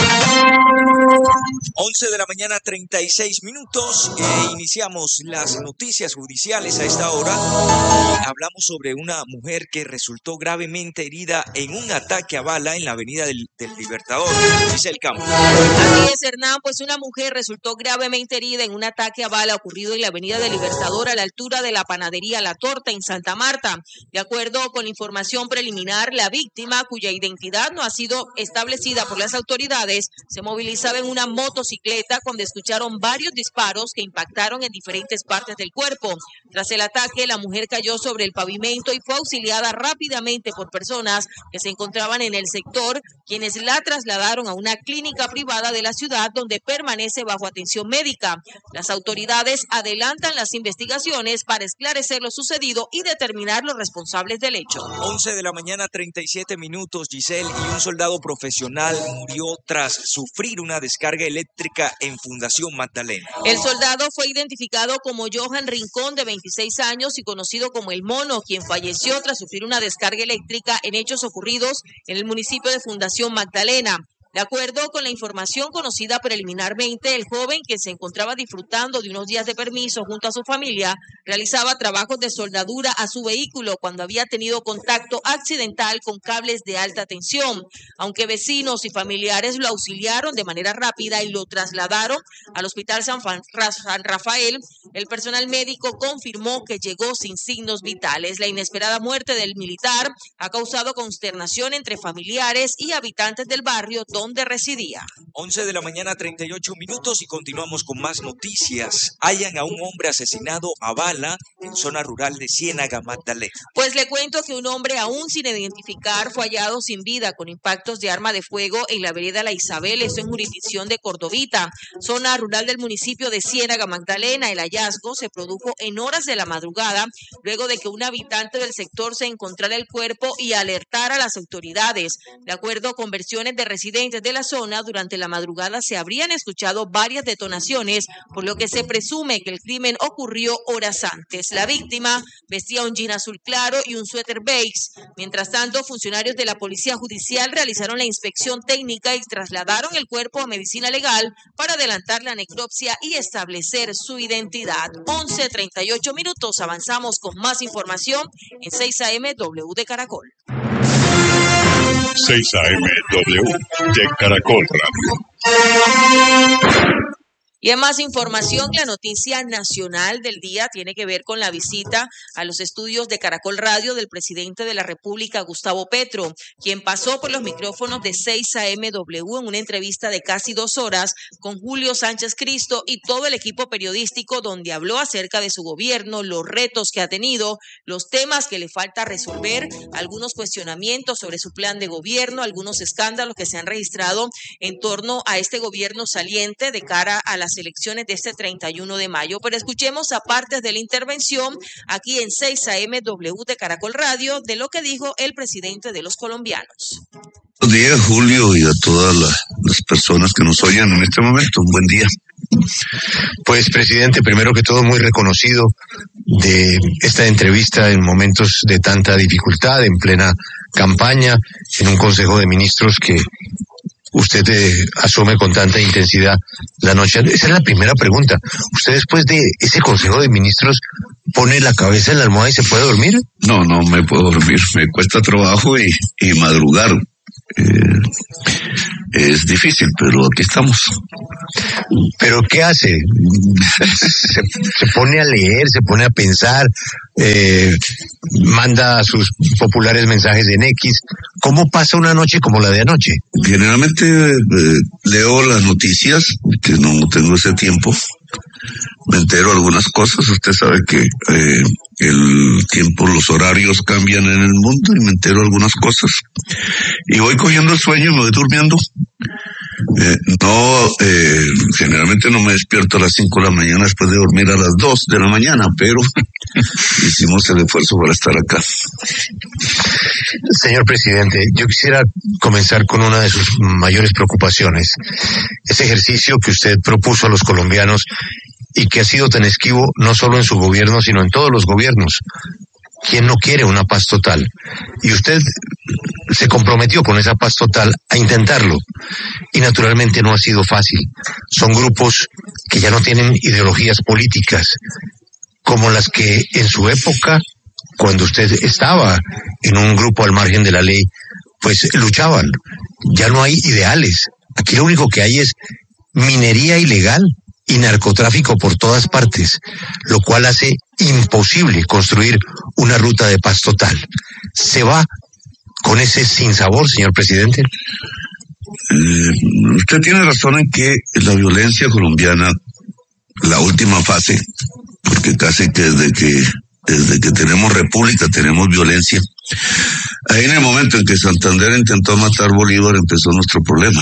[SPEAKER 20] once de la mañana, treinta y seis minutos. Eh, iniciamos las noticias judiciales a esta hora. Hablamos sobre una mujer que resultó gravemente herida en un ataque a bala en la Avenida del, del Libertador. Dice el campo.
[SPEAKER 26] Así es, Hernán, pues una mujer resultó gravemente herida en un ataque a bala ocurrido en la Avenida del Libertador a la altura de la panadería La Torta en Santa Marta. De acuerdo con la información preliminar, la víctima, cuya identidad no ha sido establecida por las autoridades, se movilizaba en una motocicleta cuando escucharon varios disparos que impactaron en diferentes partes del cuerpo. Tras el ataque, la mujer cayó sobre el pavimento y fue auxiliada rápidamente por personas que se encontraban en el sector, quienes la trasladaron a una clínica privada de la ciudad donde permanece bajo atención médica. Las autoridades adelantan las investigaciones para esclarecer lo sucedido y determinar los responsables del hecho.
[SPEAKER 20] once de la mañana, treinta y siete minutos, Giselle, y un soldado profesional murió tras sufrir una descarga eléctrica en Fundación Magdalena.
[SPEAKER 26] El soldado fue identificado como Johan Rincón, de veintiséis años y conocido como El Mono, quien falleció tras sufrir una descarga eléctrica en hechos ocurridos en el municipio de Fundación Magdalena. De acuerdo con la información conocida preliminarmente, el joven, que se encontraba disfrutando de unos días de permiso junto a su familia, realizaba trabajos de soldadura a su vehículo cuando había tenido contacto accidental con cables de alta tensión. Aunque vecinos y familiares lo auxiliaron de manera rápida y lo trasladaron al Hospital San Rafael, el personal médico confirmó que llegó sin signos vitales. La inesperada muerte del militar ha causado consternación entre familiares y habitantes del barrio donde donde residía.
[SPEAKER 20] once de la mañana, treinta y ocho minutos, y continuamos con más noticias. Hallan a un hombre asesinado a bala en zona rural de Ciénaga Magdalena.
[SPEAKER 26] Pues le cuento que un hombre aún sin identificar fue hallado sin vida con impactos de arma de fuego en la vereda La Isabel, esto en jurisdicción de Cordovita, zona rural del municipio de Ciénaga Magdalena. El hallazgo se produjo en horas de la madrugada, luego de que un habitante del sector se encontrara el cuerpo y alertara a las autoridades. De acuerdo con versiones de residentes de la zona, durante la madrugada se habrían escuchado varias detonaciones, por lo que se presume que el crimen ocurrió horas antes. La víctima vestía un jean azul claro y un suéter beige. Mientras tanto, funcionarios de la Policía Judicial realizaron la inspección técnica y trasladaron el cuerpo a medicina legal para adelantar la necropsia y establecer su identidad. once treinta y ocho minutos, avanzamos con más información en seis A M W de Caracol.
[SPEAKER 2] seis A M W de Caracol Radio.
[SPEAKER 26] Y en más información, la noticia nacional del día tiene que ver con la visita a los estudios de Caracol Radio del presidente de la República, Gustavo Petro, quien pasó por los micrófonos de seis A M W en una entrevista de casi dos horas con Julio Sánchez Cristo y todo el equipo periodístico, donde habló acerca de su gobierno, los retos que ha tenido, los temas que le falta resolver, algunos cuestionamientos sobre su plan de gobierno, algunos escándalos que se han registrado en torno a este gobierno saliente de cara a las las elecciones de este treinta y uno de mayo. Pero escuchemos a partes de la intervención aquí en seis A M W de Caracol Radio de lo que dijo el presidente de los colombianos.
[SPEAKER 6] Buenos días, Julio, y a todas la, las personas que nos oyen en este momento. Un buen día.
[SPEAKER 4] Pues, presidente, primero que todo, muy reconocido de esta entrevista en momentos de tanta dificultad, en plena campaña, en un Consejo de Ministros que usted eh, asume con tanta intensidad la noche. Esa es la primera pregunta. ¿Usted después de ese Consejo de Ministros pone la cabeza en la almohada y se puede dormir?
[SPEAKER 6] No, no me puedo dormir. Me cuesta trabajo y, y madrugar. Eh, es difícil, pero aquí estamos.
[SPEAKER 4] ¿Pero qué hace? Se, se pone a leer, se pone a pensar, eh, manda sus populares mensajes en X. ¿Cómo pasa una noche como la de anoche?
[SPEAKER 6] Generalmente eh, leo las noticias, que no tengo ese tiempo. Me entero algunas cosas. Usted sabe que eh, el tiempo, los horarios cambian en el mundo y me entero algunas cosas. Y voy cogiendo el sueño y me voy durmiendo. Eh, no, eh, generalmente no me despierto a las cinco de la mañana después de dormir a las dos de la mañana, pero hicimos el esfuerzo para estar acá.
[SPEAKER 4] Señor presidente, yo quisiera comenzar con una de sus mayores preocupaciones. Ese ejercicio que usted propuso a los colombianos y que ha sido tan esquivo no solo en su gobierno, sino en todos los gobiernos. ¿Quién no quiere una paz total? Y usted se comprometió con esa paz total a intentarlo. Y naturalmente no ha sido fácil. Son grupos que ya no tienen ideologías políticas, como las que en su época, cuando usted estaba en un grupo al margen de la ley, pues luchaban. Ya no hay ideales. Aquí lo único que hay es minería ilegal y narcotráfico por todas partes, lo cual hace imposible construir una ruta de paz total. ¿Se va con ese sinsabor, señor presidente?
[SPEAKER 6] Eh, usted tiene razón en que la violencia colombiana, la última fase, porque casi que desde que desde que tenemos república tenemos violencia. Ahí en el momento en que Santander intentó matar a Bolívar empezó nuestro problema.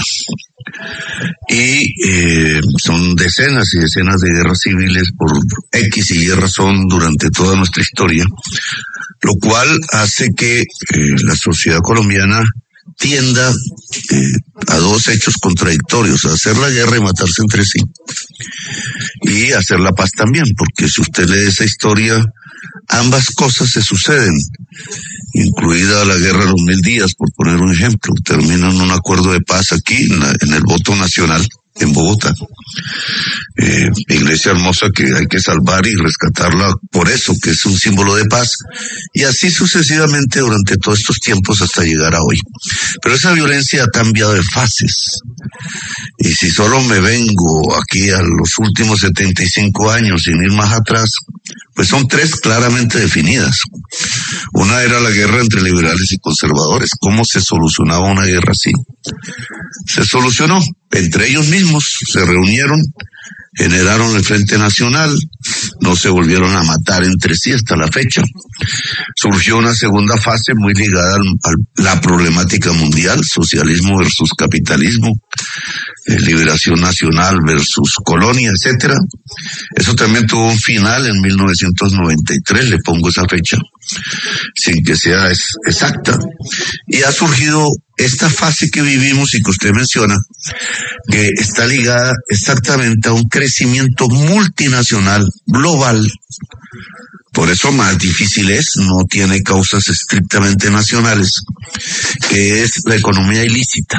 [SPEAKER 6] Y eh, son decenas y decenas de guerras civiles por X y Y razón durante toda nuestra historia, lo cual hace que eh, la sociedad colombiana tienda eh, a dos hechos contradictorios: hacer la guerra y matarse entre sí, y hacer la paz también, porque si usted lee esa historia, ambas cosas se suceden, incluida la guerra de los mil días, por poner un ejemplo. Terminan un acuerdo de paz aquí en, la, en el voto nacional en Bogotá. Eh, iglesia hermosa que hay que salvar y rescatarla por eso, que es un símbolo de paz, y así sucesivamente durante todos estos tiempos hasta llegar a hoy. Pero esa violencia ha cambiado de fases, y si solo me vengo aquí a los últimos setenta y cinco años sin ir más atrás, pues son tres claramente definidas. Una era la guerra entre liberales y conservadores. ¿Cómo se solucionaba una guerra así? Se solucionó. Entre ellos mismos se reunieron, generaron el Frente Nacional, no se volvieron a matar entre sí hasta la fecha. Surgió una segunda fase muy ligada a la problemática mundial: socialismo versus capitalismo, eh, liberación nacional versus colonia, etcétera. Eso también tuvo un final en mil novecientos noventa y tres, le pongo esa fecha, sin que sea es, exacta. Y ha surgido esta fase que vivimos y que usted menciona, que está ligada exactamente a un crecimiento multinacional, global. Por eso más difícil es, no tiene causas estrictamente nacionales, que es la economía ilícita.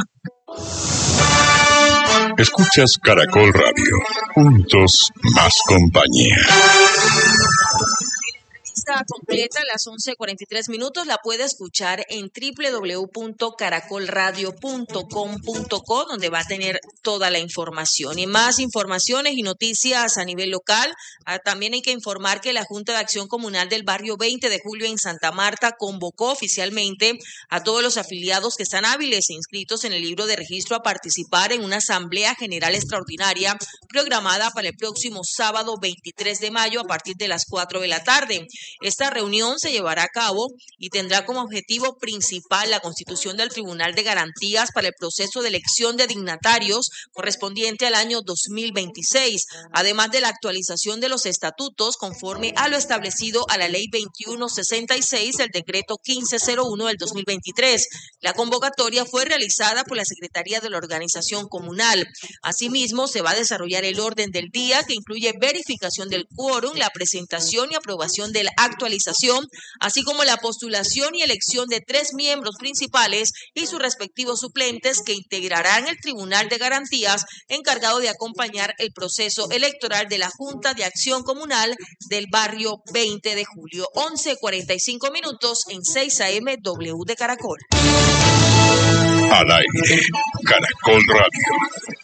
[SPEAKER 2] Escuchas Caracol Radio. Juntos, más compañía.
[SPEAKER 26] Completa a las once cuarenta y tres minutos la puede escuchar en doble u doble u doble u punto caracol radio punto com punto co, donde va a tener toda la información y más informaciones y noticias a nivel local. Ah, también hay que informar que la Junta de Acción Comunal del barrio veinte de julio en Santa Marta convocó oficialmente a todos los afiliados que están hábiles e inscritos en el libro de registro a participar en una asamblea general extraordinaria programada para el próximo sábado veintitrés de mayo a partir de las cuatro de la tarde. Esta reunión se llevará a cabo y tendrá como objetivo principal la constitución del Tribunal de Garantías para el proceso de elección de dignatarios correspondiente al año dos mil veintiséis, además de la actualización de los estatutos conforme a lo establecido a la Ley veintiuno sesenta y seis del Decreto quince cero uno del dos mil veintitrés. La convocatoria fue realizada por la Secretaría de la Organización Comunal. Asimismo, se va a desarrollar el orden del día, que incluye verificación del quórum, la presentación y aprobación de la actualización, así como la postulación y elección de tres miembros principales y sus respectivos suplentes que integrarán el Tribunal de Garantías encargado de acompañar el proceso electoral de la Junta de Acción Comunal del barrio veinte de julio. once cuarenta y cinco minutos en seis A M W de Caracol.
[SPEAKER 2] Al aire, Caracol Radio.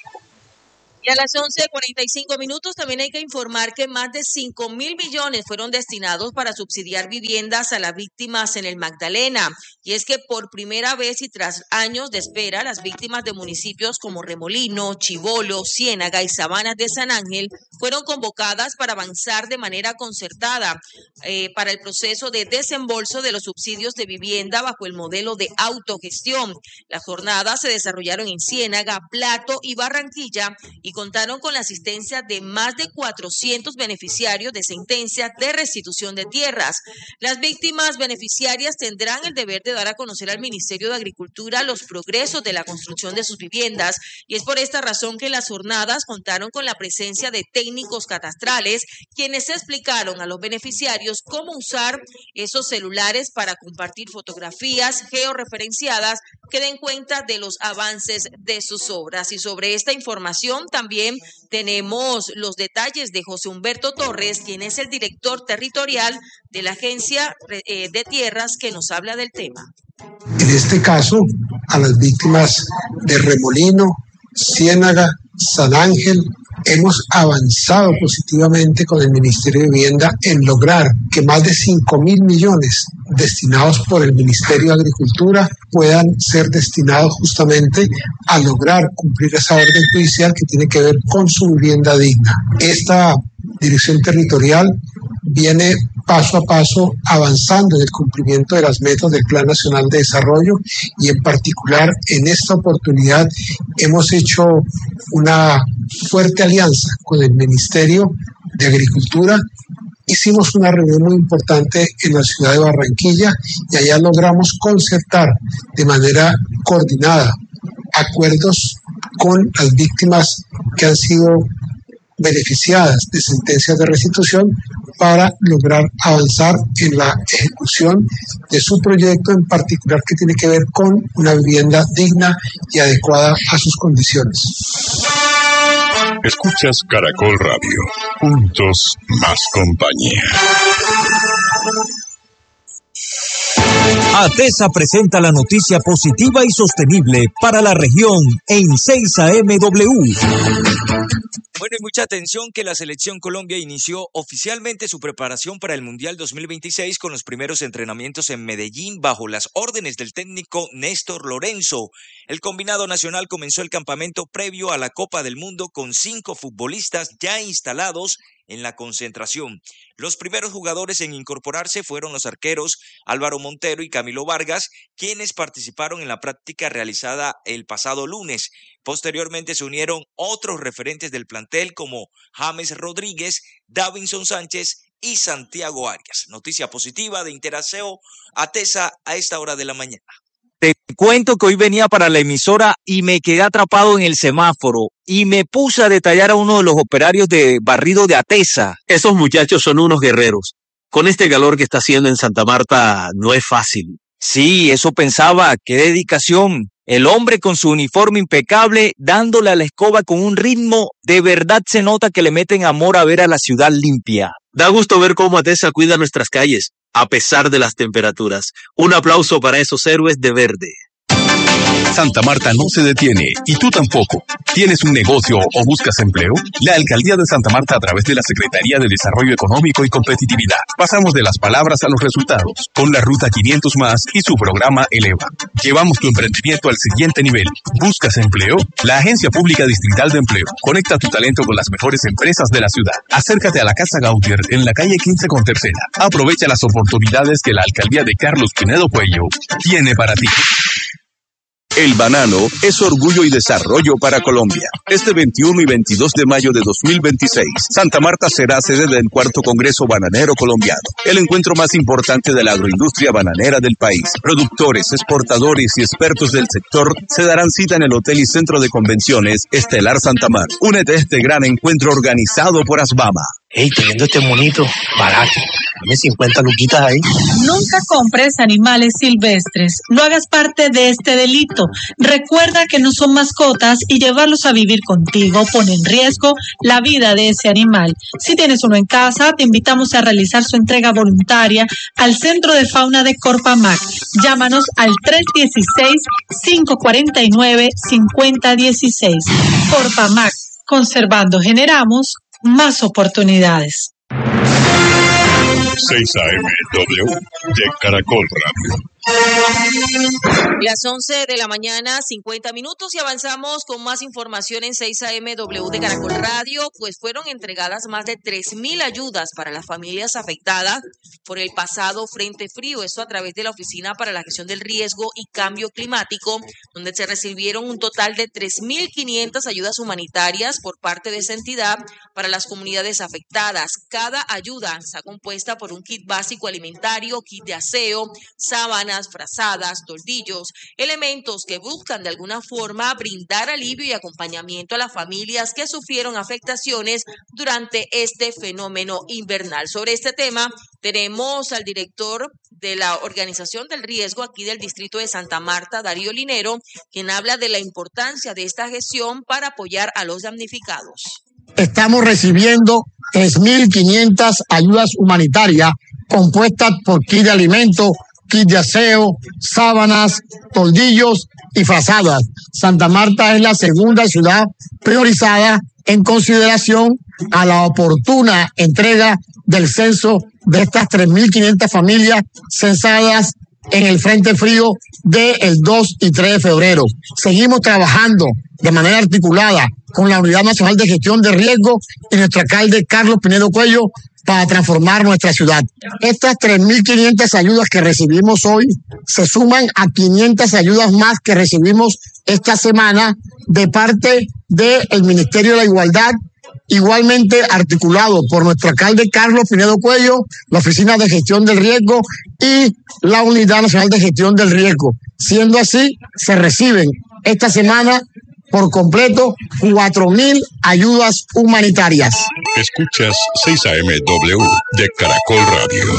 [SPEAKER 26] Y a las once cuarenta y cinco minutos también hay que informar que más de cinco mil millones fueron destinados para subsidiar viviendas a las víctimas en el Magdalena. Y es que por primera vez y tras años de espera, las víctimas de municipios como Remolino, Chibolo, Ciénaga y Sabanas de San Ángel fueron convocadas para avanzar de manera concertada eh, para el proceso de desembolso de los subsidios de vivienda bajo el modelo de autogestión. Las jornadas se desarrollaron en Ciénaga, Plato y Barranquilla y contaron con la asistencia de más de cuatrocientos beneficiarios de sentencias de restitución de tierras. Las víctimas beneficiarias tendrán el deber de dar a conocer al Ministerio de Agricultura los progresos de la construcción de sus viviendas, y es por esta razón que las jornadas contaron con la presencia de técnicos catastrales, quienes explicaron a los beneficiarios cómo usar esos celulares para compartir fotografías georreferenciadas que den cuenta de los avances de sus obras. Y sobre esta información también tenemos los detalles de José Humberto Torres, quien es el director territorial de la Agencia de Tierras, que nos habla del tema.
[SPEAKER 5] En este caso, a las víctimas de Remolino, Ciénaga, San Ángel, hemos avanzado positivamente con el Ministerio de Vivienda en lograr que más de cinco mil millones destinados por el Ministerio de Agricultura puedan ser destinados justamente a lograr cumplir esa orden judicial que tiene que ver con su vivienda digna. Esta dirección territorial viene paso a paso avanzando en el cumplimiento de las metas del Plan Nacional de Desarrollo, y en particular en esta oportunidad hemos hecho una fuerte alianza con el Ministerio de Agricultura. Hicimos una reunión muy importante en la ciudad de Barranquilla y allá logramos concertar de manera coordinada acuerdos con las víctimas que han sido beneficiadas de sentencias de restitución para lograr avanzar en la ejecución de su proyecto, en particular que tiene que ver con una vivienda digna y adecuada a sus condiciones.
[SPEAKER 2] Escuchas Caracol Radio. Juntos más compañía.
[SPEAKER 18] ATESA presenta la noticia positiva y sostenible para la región en seis A M W.
[SPEAKER 20] Bueno, y mucha atención que la Selección Colombia inició oficialmente su preparación para el Mundial dos mil veintiséis con los primeros entrenamientos en Medellín bajo las órdenes del técnico Néstor Lorenzo. El combinado nacional comenzó el campamento previo a la Copa del Mundo con cinco futbolistas ya instalados en la concentración. Los primeros jugadores en incorporarse fueron los arqueros Álvaro Montero y Camilo Vargas, quienes participaron en la práctica realizada el pasado lunes. Posteriormente se unieron otros referentes del plantel como James Rodríguez, Davinson Sánchez y Santiago Arias. Noticia positiva de Interaseo ATESA a esta hora de la mañana.
[SPEAKER 21] Te cuento que hoy venía para la emisora y me quedé atrapado en el semáforo y me puse a detallar a uno de los operarios de barrido de ATESA. Esos muchachos son unos guerreros. Con este calor que está haciendo en Santa Marta no es fácil. Sí, eso pensaba, qué dedicación. El hombre con su uniforme impecable, dándole a la escoba con un ritmo, de verdad se nota que le meten amor a ver a la ciudad limpia. Da gusto ver cómo ATESA cuida nuestras calles, a pesar de las temperaturas. Un aplauso para esos héroes de verde.
[SPEAKER 22] Santa Marta no se detiene y tú tampoco. ¿Tienes un negocio o buscas empleo? La Alcaldía de Santa Marta, a través de la Secretaría de Desarrollo Económico y Competitividad, pasamos de las palabras a los resultados con la Ruta quinientos más y su programa Eleva. Llevamos tu emprendimiento al siguiente nivel. ¿Buscas empleo? La Agencia Pública Distrital de Empleo conecta tu talento con las mejores empresas de la ciudad. Acércate a la Casa Gautier en la calle quince con Tercera. Aprovecha las oportunidades que la Alcaldía de Carlos Pinedo Cuello tiene para ti.
[SPEAKER 23] El banano es orgullo y desarrollo para Colombia. Este veintiuno y veintidós de mayo de dos mil veintiséis, Santa Marta será sede del cuarto Congreso Bananero Colombiano, el encuentro más importante de la agroindustria bananera del país. Productores, exportadores y expertos del sector se darán cita en el Hotel y Centro de Convenciones Estelar Santa Marta. Únete a este gran encuentro organizado por Asbama.
[SPEAKER 3] Ey, teniendo este monito barato, dame cincuenta luquitas ahí.
[SPEAKER 7] Nunca compres animales silvestres, no hagas parte de este delito. Recuerda que no son mascotas y llevarlos a vivir contigo pone en riesgo la vida de ese animal. Si tienes uno en casa, te invitamos a realizar su entrega voluntaria al Centro de Fauna de Corpamac. Llámanos al tres uno seis, cinco cuatro nueve, cinco cero uno seis. Corpamac, conservando generamos más oportunidades.
[SPEAKER 2] seis A M W de Caracol Radio.
[SPEAKER 26] Las once de la mañana, cincuenta minutos, y avanzamos con más información en seis A M W de Caracol Radio, pues fueron entregadas más de tres mil ayudas para las familias afectadas por el pasado Frente Frío, esto a través de la Oficina para la Gestión del Riesgo y Cambio Climático, donde se recibieron un total de tres mil quinientas ayudas humanitarias por parte de esa entidad para las comunidades afectadas. Cada ayuda está compuesta por un kit básico alimentario, kit de aseo, sábanas, frazadas, toldillos, elementos que buscan de alguna forma brindar alivio y acompañamiento a las familias que sufrieron afectaciones durante este fenómeno invernal. Sobre este tema tenemos al director de la Organización del Riesgo aquí del Distrito de Santa Marta, Darío Linero, quien habla de la importancia de esta gestión para apoyar a los damnificados.
[SPEAKER 8] Estamos recibiendo tres mil quinientas ayudas humanitarias compuestas por kit de alimentos, kit de aseo, sábanas, toldillos y frazadas. Santa Marta es la segunda ciudad priorizada en consideración a la oportuna entrega del censo de estas tres mil quinientas familias censadas en el Frente Frío del dos y tres de febrero. Seguimos trabajando de manera articulada con la Unidad Nacional de Gestión de Riesgo y nuestro alcalde Carlos Pinedo Cuello para transformar nuestra ciudad. Estas tres mil quinientas ayudas que recibimos hoy se suman a quinientas ayudas más que recibimos esta semana de parte del Ministerio de la Igualdad, igualmente articulado por nuestro alcalde Carlos Pinedo Cuello, la Oficina de Gestión del Riesgo y la Unidad Nacional de Gestión del Riesgo. Siendo así, se reciben esta semana por completo cuatro mil ayudas humanitarias.
[SPEAKER 2] Escuchas seis A M W de Caracol Radio.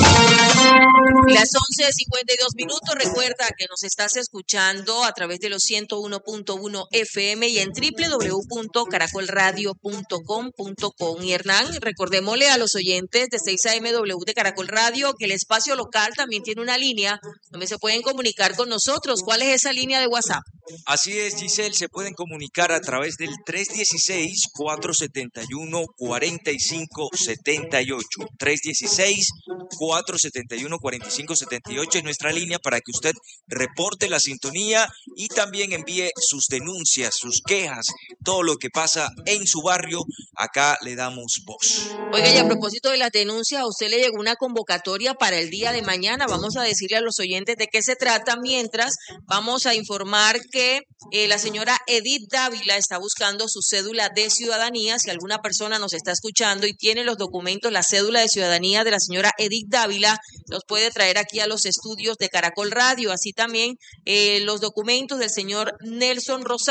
[SPEAKER 26] Las once cincuenta y dos minutos. Recuerda que nos estás escuchando a través de los ciento uno punto uno F M y en doble u doble u doble u punto caracol radio punto com punto com. Y Hernán, recordémosle a los oyentes de seis A M W de Caracol Radio que el espacio local también tiene una línea donde se pueden comunicar con nosotros. ¿Cuál es esa línea de WhatsApp?
[SPEAKER 20] Así es, Giselle, se pueden comunicar a través del tres uno seis, cuatro siete uno, cuatro cinco siete ocho. tres uno seis, cuatro siete uno, cuatro cinco siete ocho es nuestra línea para que usted reporte la sintonía y también envíe sus denuncias, sus quejas, todo lo que pasa en su barrio. Acá le damos voz.
[SPEAKER 26] Oiga, y a propósito de las denuncias, a usted le llegó una convocatoria para el día de mañana. Vamos a decirle a los oyentes de qué se trata, mientras vamos a informar que eh, la señora Edith Dávila está buscando su cédula de ciudadanía. Si alguna persona nos está escuchando y tiene los documentos, la cédula de ciudadanía de la señora Edith Dávila, los puede traer aquí a los estudios de Caracol Radio. Así también eh, los documentos del señor Nelson Rosado,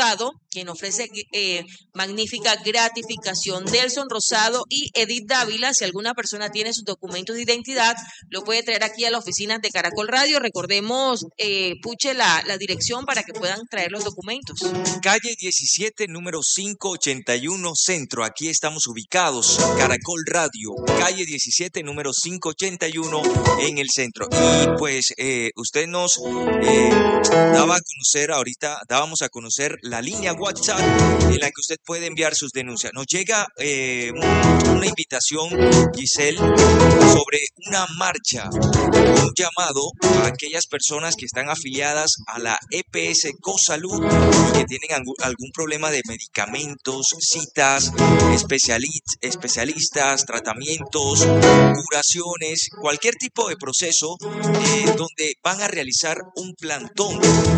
[SPEAKER 26] quien ofrece eh, magnífica gratificación. Delson Rosado y Edith Dávila, si alguna persona tiene sus documentos de identidad, lo puede traer aquí a la oficina de Caracol Radio. Recordemos, eh, Puche, la, la dirección para que puedan traer los documentos.
[SPEAKER 20] Calle diecisiete, número quinientos ochenta y uno, Centro. Aquí estamos ubicados, Caracol Radio, calle diecisiete, número quinientos ochenta y uno, en el centro. Y pues eh, usted nos eh, daba a conocer, ahorita dábamos a conocer la línea WhatsApp en la que usted puede enviar sus denuncias. Nos llega eh, una invitación, Giselle, sobre una marcha, un llamado a aquellas personas que están afiliadas a la E P S Cosalud y que tienen algún, algún problema de medicamentos, citas, especiali- especialistas, tratamientos, curaciones, cualquier tipo de proceso eh, donde van a realizar un plantón.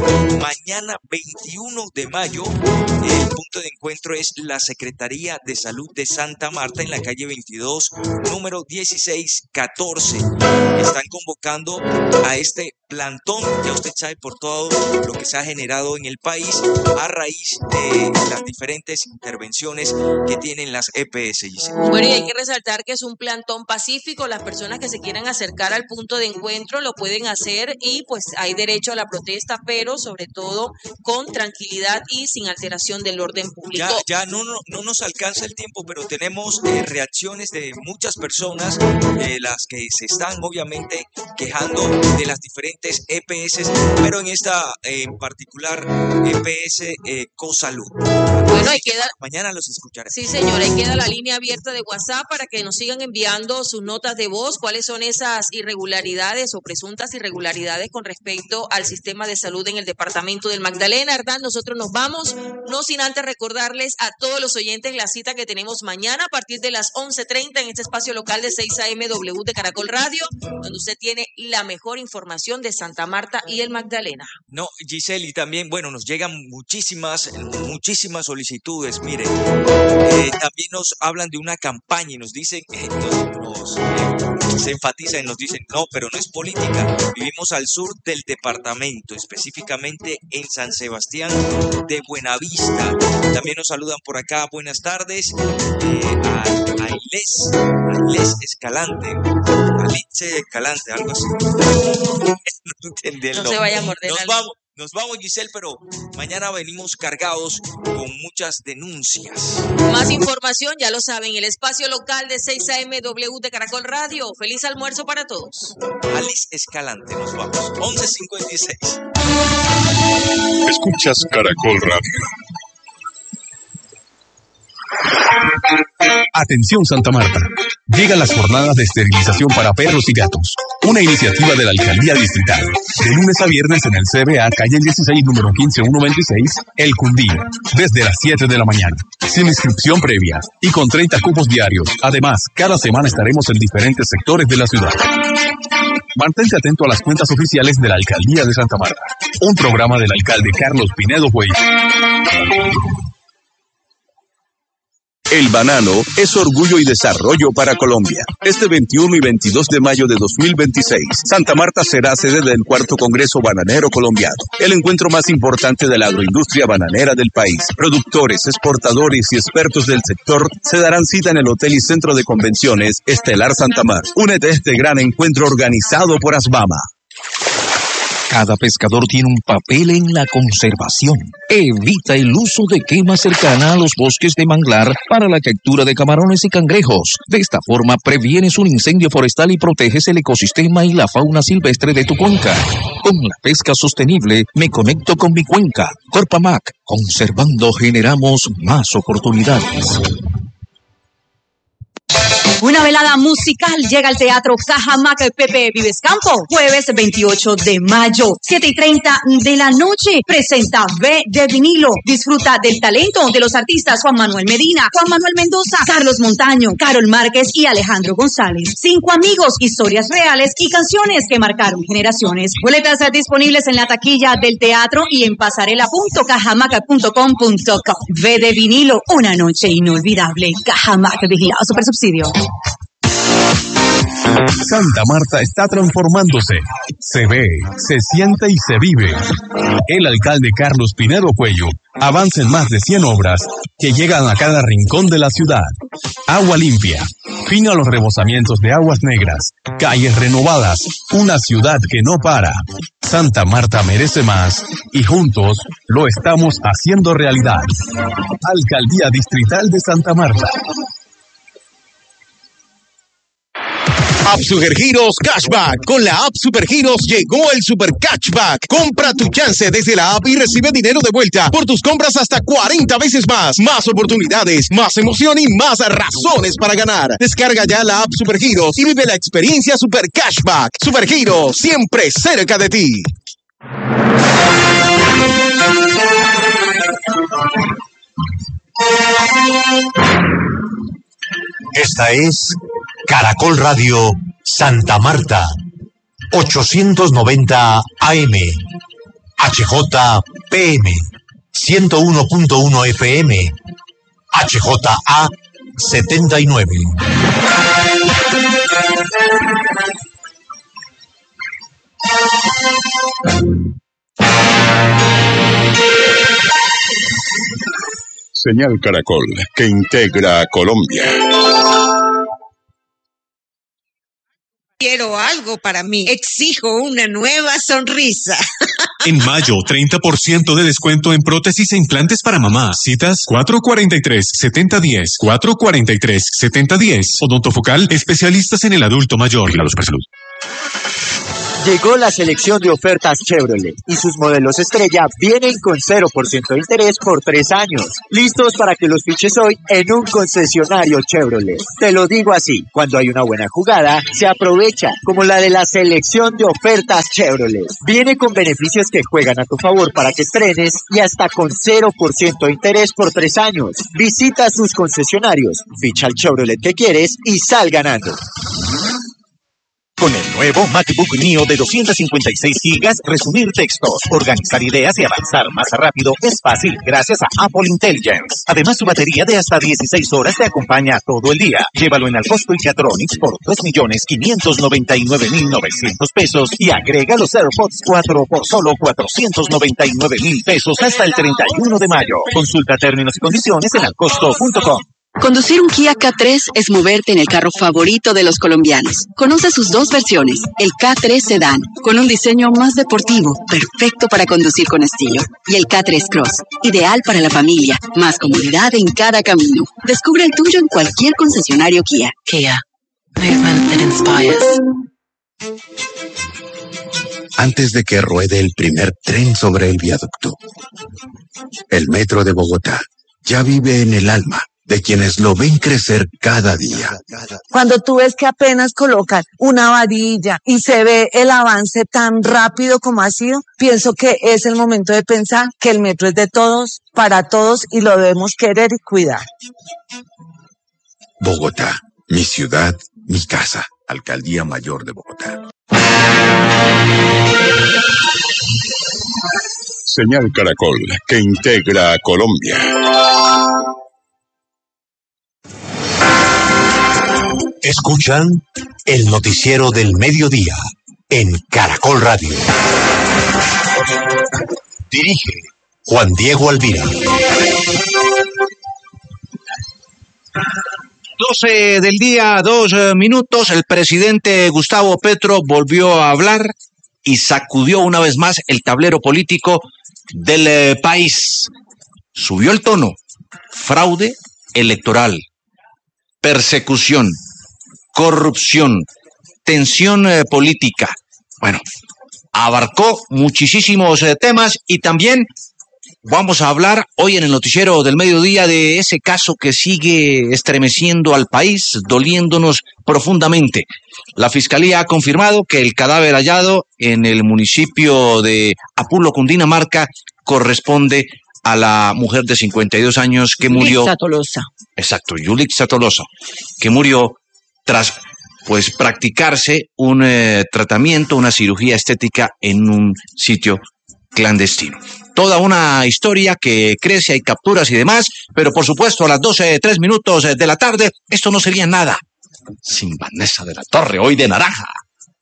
[SPEAKER 20] Mañana veintiuno de mayo, el punto de encuentro es la Secretaría de Salud de Santa Marta en la calle veintidós, número dieciséis catorce. Están convocando a este plantón, ya usted sabe, por todo lo que se ha generado en el país a raíz de las diferentes intervenciones que tienen las E P S.
[SPEAKER 26] Bueno, y hay que resaltar que es un plantón pacífico. Las personas que se quieran acercar al punto de encuentro lo pueden hacer y pues hay derecho a la protesta, pero sobre todo con tranquilidad y sin alteración del orden público.
[SPEAKER 20] Ya, ya no, no, no nos alcanza el tiempo, pero tenemos eh, reacciones de muchas personas, de las que se están obviamente quejando de las diferentes E P S, pero en esta eh, en particular E P S eh, Cosalud.
[SPEAKER 26] Bueno, ahí queda.
[SPEAKER 20] Mañana los escucharé.
[SPEAKER 26] Sí, señora, ahí queda la línea abierta de WhatsApp para que nos sigan enviando sus notas de voz, cuáles son esas irregularidades o presuntas irregularidades con respecto al sistema de salud en el departamento del Magdalena. Hernán, nosotros nos vamos, no sin antes recordarles a todos los oyentes la cita que tenemos mañana a partir de las once treinta en este espacio local de seis A M W de Caracol Radio, donde usted tiene la mejor información de Santa Marta y el Magdalena.
[SPEAKER 20] No, Giselle, y también, bueno, nos llegan muchísimas, muchísimas solicitudes. Miren, eh, también nos hablan de una campaña y nos dicen, eh, nos, nos eh, se enfatiza y nos dicen, no, pero no es política. Vivimos al sur del departamento, específicamente en San Sebastián de Buenavista. También nos saludan por acá, buenas tardes, eh, a, a Ailés, Ailés Escalante, Alice Escalante, algo así. No entendí el
[SPEAKER 26] No
[SPEAKER 20] nombre.
[SPEAKER 26] se vaya a morder.
[SPEAKER 20] Nos
[SPEAKER 26] al-
[SPEAKER 20] vamos, nos vamos, Giselle, pero mañana venimos cargados con muchas denuncias.
[SPEAKER 26] Más información, ya lo saben, el espacio local de seis A M W de Caracol Radio. Feliz almuerzo para todos.
[SPEAKER 20] Alice Escalante, nos vamos. once cincuenta y seis.
[SPEAKER 2] Escuchas Caracol Radio.
[SPEAKER 22] Atención Santa Marta. Llegan las jornadas de esterilización para perros y gatos. Una iniciativa de la Alcaldía Distrital. De lunes a viernes en el C B A, calle dieciséis, número quince mil ciento veintiséis, El Cundí. Desde las siete de la mañana. Sin inscripción previa. Y con treinta cupos diarios. Además, cada semana estaremos en diferentes sectores de la ciudad. Mantente atento a las cuentas oficiales de la Alcaldía de Santa Marta. Un programa del alcalde Carlos Pinedo Cuello.
[SPEAKER 23] El banano es orgullo y desarrollo para Colombia. Este veintiuno y veintidós de mayo de dos mil veintiséis, Santa Marta será sede del cuarto Congreso Bananero Colombiano, el encuentro más importante de la agroindustria bananera del país. Productores, exportadores y expertos del sector se darán cita en el Hotel y Centro de Convenciones Estelar Santa Marta. Únete a este gran encuentro organizado por ASBAMA.
[SPEAKER 1] Cada pescador tiene un papel en la conservación. Evita el uso de quema cercana a los bosques de manglar para la captura de camarones y cangrejos. De esta forma previenes un incendio forestal y proteges el ecosistema y la fauna silvestre de tu cuenca. Con la pesca sostenible me conecto con mi cuenca. Corpamac, conservando generamos más oportunidades.
[SPEAKER 9] Una velada musical llega al Teatro Cajamac Pepe Vives Campo, jueves veintiocho de mayo, siete y treinta de la noche. Presenta V de Vinilo. Disfruta del talento de los artistas Juan Manuel Medina, Juan Manuel Mendoza, Carlos Montaño, Carol Márquez y Alejandro González. Cinco amigos, historias reales y canciones que marcaron generaciones. Boletas disponibles en la taquilla del teatro y en pasarela punto cajamac punto com punto co. V de Vinilo, una noche inolvidable. Cajamac, vigilado super subsidio.
[SPEAKER 22] Santa Marta está transformándose. Se ve, se siente y se vive. El alcalde Carlos Pinedo Cuello Avancen más de cien obras que llegan a cada rincón de la ciudad. Agua limpia, fin a los rebosamientos de aguas negras, calles renovadas, una ciudad que no para. Santa Marta merece más y juntos lo estamos haciendo realidad. Alcaldía Distrital de Santa Marta.
[SPEAKER 23] App Supergiros Cashback. Con la App Supergiros llegó el Super Cashback. Compra tu chance desde la app y recibe dinero de vuelta por tus compras hasta cuarenta veces más. Más oportunidades, más emoción y más razones para ganar. Descarga ya la App Supergiros y vive la experiencia Super Cashback. Supergiros, siempre cerca de ti.
[SPEAKER 25] Esta es Caracol Radio Santa Marta, ochocientos noventa A M, H J P M, ciento uno punto uno F M, H J A setenta y nueve.
[SPEAKER 2] Señal Caracol, que integra a Colombia.
[SPEAKER 10] Quiero algo para mí. Exijo una nueva sonrisa.
[SPEAKER 22] En mayo, treinta por ciento de descuento en prótesis e implantes para mamá. Citas cuatro cuatro tres, siete cero uno cero, cuatro cuatro tres, siete cero uno cero. Odontofocal, especialistas en el adulto mayor. Vigilados por salud.
[SPEAKER 11] Llegó la selección de ofertas Chevrolet y sus modelos estrella vienen con cero por ciento de interés por tres años. Listos para que los fiches hoy en un concesionario Chevrolet. Te lo digo así, cuando hay una buena jugada, se aprovecha, como la de la selección de ofertas Chevrolet. Viene con beneficios que juegan a tu favor para que estrenes y hasta con cero por ciento de interés por tres años. Visita sus concesionarios, ficha el Chevrolet que quieres y sal ganando.
[SPEAKER 12] Con el nuevo MacBook Neo de doscientos cincuenta y seis gigas, resumir textos, organizar ideas y avanzar más rápido es fácil gracias a Apple Intelligence. Además, su batería de hasta dieciséis horas te acompaña todo el día. Llévalo en Alcosto y Catronics por dos millones quinientos noventa y nueve mil novecientos pesos y agrega los AirPods cuatro por solo cuatrocientos noventa y nueve mil pesos hasta el treinta y uno de mayo. Consulta términos y condiciones en alcosto punto com.
[SPEAKER 13] Conducir un Kia K tres es moverte en el carro favorito de los colombianos. Conoce sus dos versiones, el K tres Sedan, con un diseño más deportivo, perfecto para conducir con estilo, y el K tres Cross, ideal para la familia, más comodidad en cada camino. Descubre el tuyo en cualquier concesionario Kia. Kia, movement that inspires.
[SPEAKER 14] Antes de que ruede el primer tren sobre el viaducto, el metro de Bogotá ya vive en el alma de quienes lo ven crecer cada día.
[SPEAKER 15] Cuando tú ves que apenas colocan una varilla y se ve el avance tan rápido como ha sido, pienso que es el momento de pensar que el metro es de todos, para todos y lo debemos querer y cuidar.
[SPEAKER 14] Bogotá, mi ciudad, mi casa. Alcaldía Mayor de Bogotá.
[SPEAKER 2] Señal Caracol, que integra a Colombia.
[SPEAKER 25] Escuchan el noticiero del mediodía en Caracol Radio. Dirige Juan Diego Alvira.
[SPEAKER 27] doce del día, dos minutos. El presidente Gustavo Petro volvió a hablar y sacudió una vez más el tablero político del eh, país. Subió el tono. Fraude electoral, persecución, corrupción, tensión eh, política. Bueno, abarcó muchísimos eh, temas y también vamos a hablar hoy en el noticiero del mediodía de ese caso que sigue estremeciendo al país, doliéndonos profundamente. La Fiscalía ha confirmado que el cadáver hallado en el municipio de Apulo, Cundinamarca, corresponde a la mujer de cincuenta y dos años que murió.
[SPEAKER 15] Yulixa Tolosa.
[SPEAKER 27] Exacto, Yulixa Tolosa, que murió tras pues practicarse un eh, tratamiento, una cirugía estética en un sitio clandestino. Toda una historia que crece, hay capturas y demás, pero por supuesto a las doce, tres minutos de la tarde, esto no sería nada sin Vanessa de la Torre, hoy de naranja.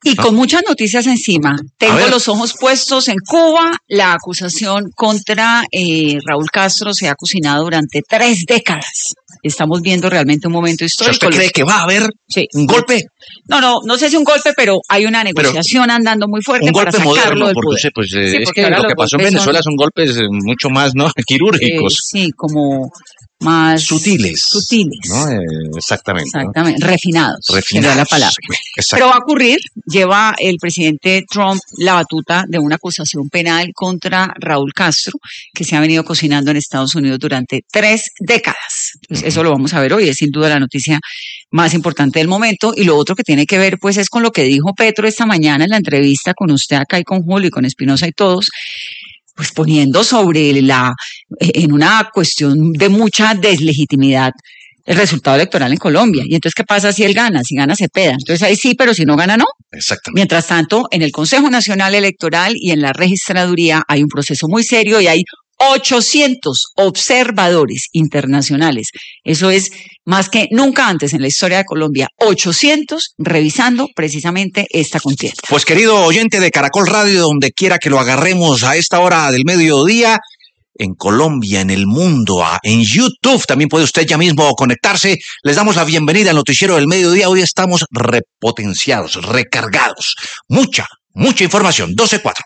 [SPEAKER 4] Y con muchas noticias encima. Tengo los ojos puestos en Cuba. La acusación contra eh, Raúl Castro se ha cocinado durante tres décadas. Estamos viendo realmente un momento histórico.
[SPEAKER 27] ¿Usted cree que va a haber
[SPEAKER 4] sí.
[SPEAKER 27] un golpe?
[SPEAKER 4] No, no, no sé si un golpe, pero hay una negociación pero andando muy fuerte
[SPEAKER 27] un
[SPEAKER 4] para
[SPEAKER 27] golpe
[SPEAKER 4] sacarlo
[SPEAKER 27] moderno,
[SPEAKER 4] del
[SPEAKER 27] porque,
[SPEAKER 4] poder.
[SPEAKER 27] Pues, eh,
[SPEAKER 4] sí,
[SPEAKER 27] es que lo que pasó en Venezuela son, son golpes mucho más, ¿no? Quirúrgicos.
[SPEAKER 4] Eh, sí, como más
[SPEAKER 27] sutiles.
[SPEAKER 4] Sutiles.
[SPEAKER 27] ¿No? Eh, exactamente.
[SPEAKER 4] Exactamente, ¿no? refinados.
[SPEAKER 27] Refinados.
[SPEAKER 4] La palabra. Pero va a ocurrir, lleva el presidente Trump la batuta de una acusación penal contra Raúl Castro, que se ha venido cocinando en Estados Unidos durante tres décadas. Entonces, uh-huh. Eso lo vamos a ver hoy, es sin duda la noticia más importante del momento. Y lo otro que tiene que ver, pues, es con lo que dijo Petro esta mañana en la entrevista con usted acá y con Julio y con Espinosa y todos, pues poniendo sobre la, en una cuestión de mucha deslegitimidad, el resultado electoral en Colombia. Y entonces, ¿qué pasa si él gana? Si gana, se peda. Entonces ahí sí, pero si no gana, no.
[SPEAKER 27] Exactamente.
[SPEAKER 4] Mientras tanto, en el Consejo Nacional Electoral y en la registraduría hay un proceso muy serio y hay ochocientos observadores internacionales. Eso es más que nunca antes en la historia de Colombia. ochocientos revisando precisamente esta contienda.
[SPEAKER 27] Pues querido oyente de Caracol Radio, donde quiera que lo agarremos a esta hora del mediodía, en Colombia, en el mundo, en YouTube, también puede usted ya mismo conectarse. Les damos la bienvenida al noticiero del mediodía. Hoy estamos repotenciados, recargados. Mucha, mucha información. doce cuatro.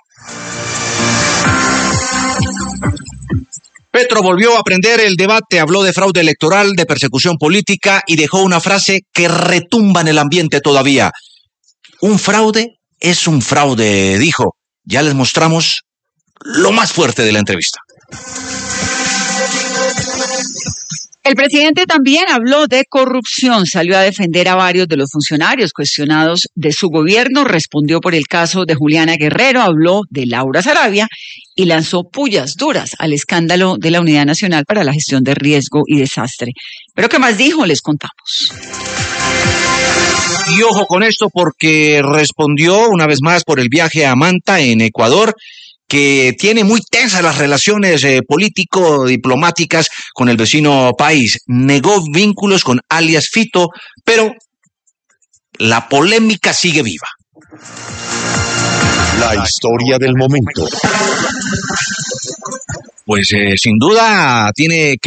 [SPEAKER 27] Petro volvió a prender el debate, habló de fraude electoral, de persecución política y dejó una frase que retumba en el ambiente todavía. Un fraude es un fraude, dijo. Ya les mostramos lo más fuerte de la entrevista.
[SPEAKER 4] El presidente también habló de corrupción, salió a defender a varios de los funcionarios cuestionados de su gobierno, respondió por el caso de Juliana Guerrero, habló de Laura Sarabia y lanzó pullas duras al escándalo de la Unidad Nacional para la Gestión de Riesgo y Desastre. Pero ¿qué más dijo? Les contamos.
[SPEAKER 27] Y ojo con esto porque respondió una vez más por el viaje a Manta en Ecuador, que tiene muy tensas las relaciones eh, político-diplomáticas con el vecino país. Negó vínculos con alias Fito, pero la polémica sigue viva.
[SPEAKER 23] La historia del momento.
[SPEAKER 27] Pues eh, sin duda tiene que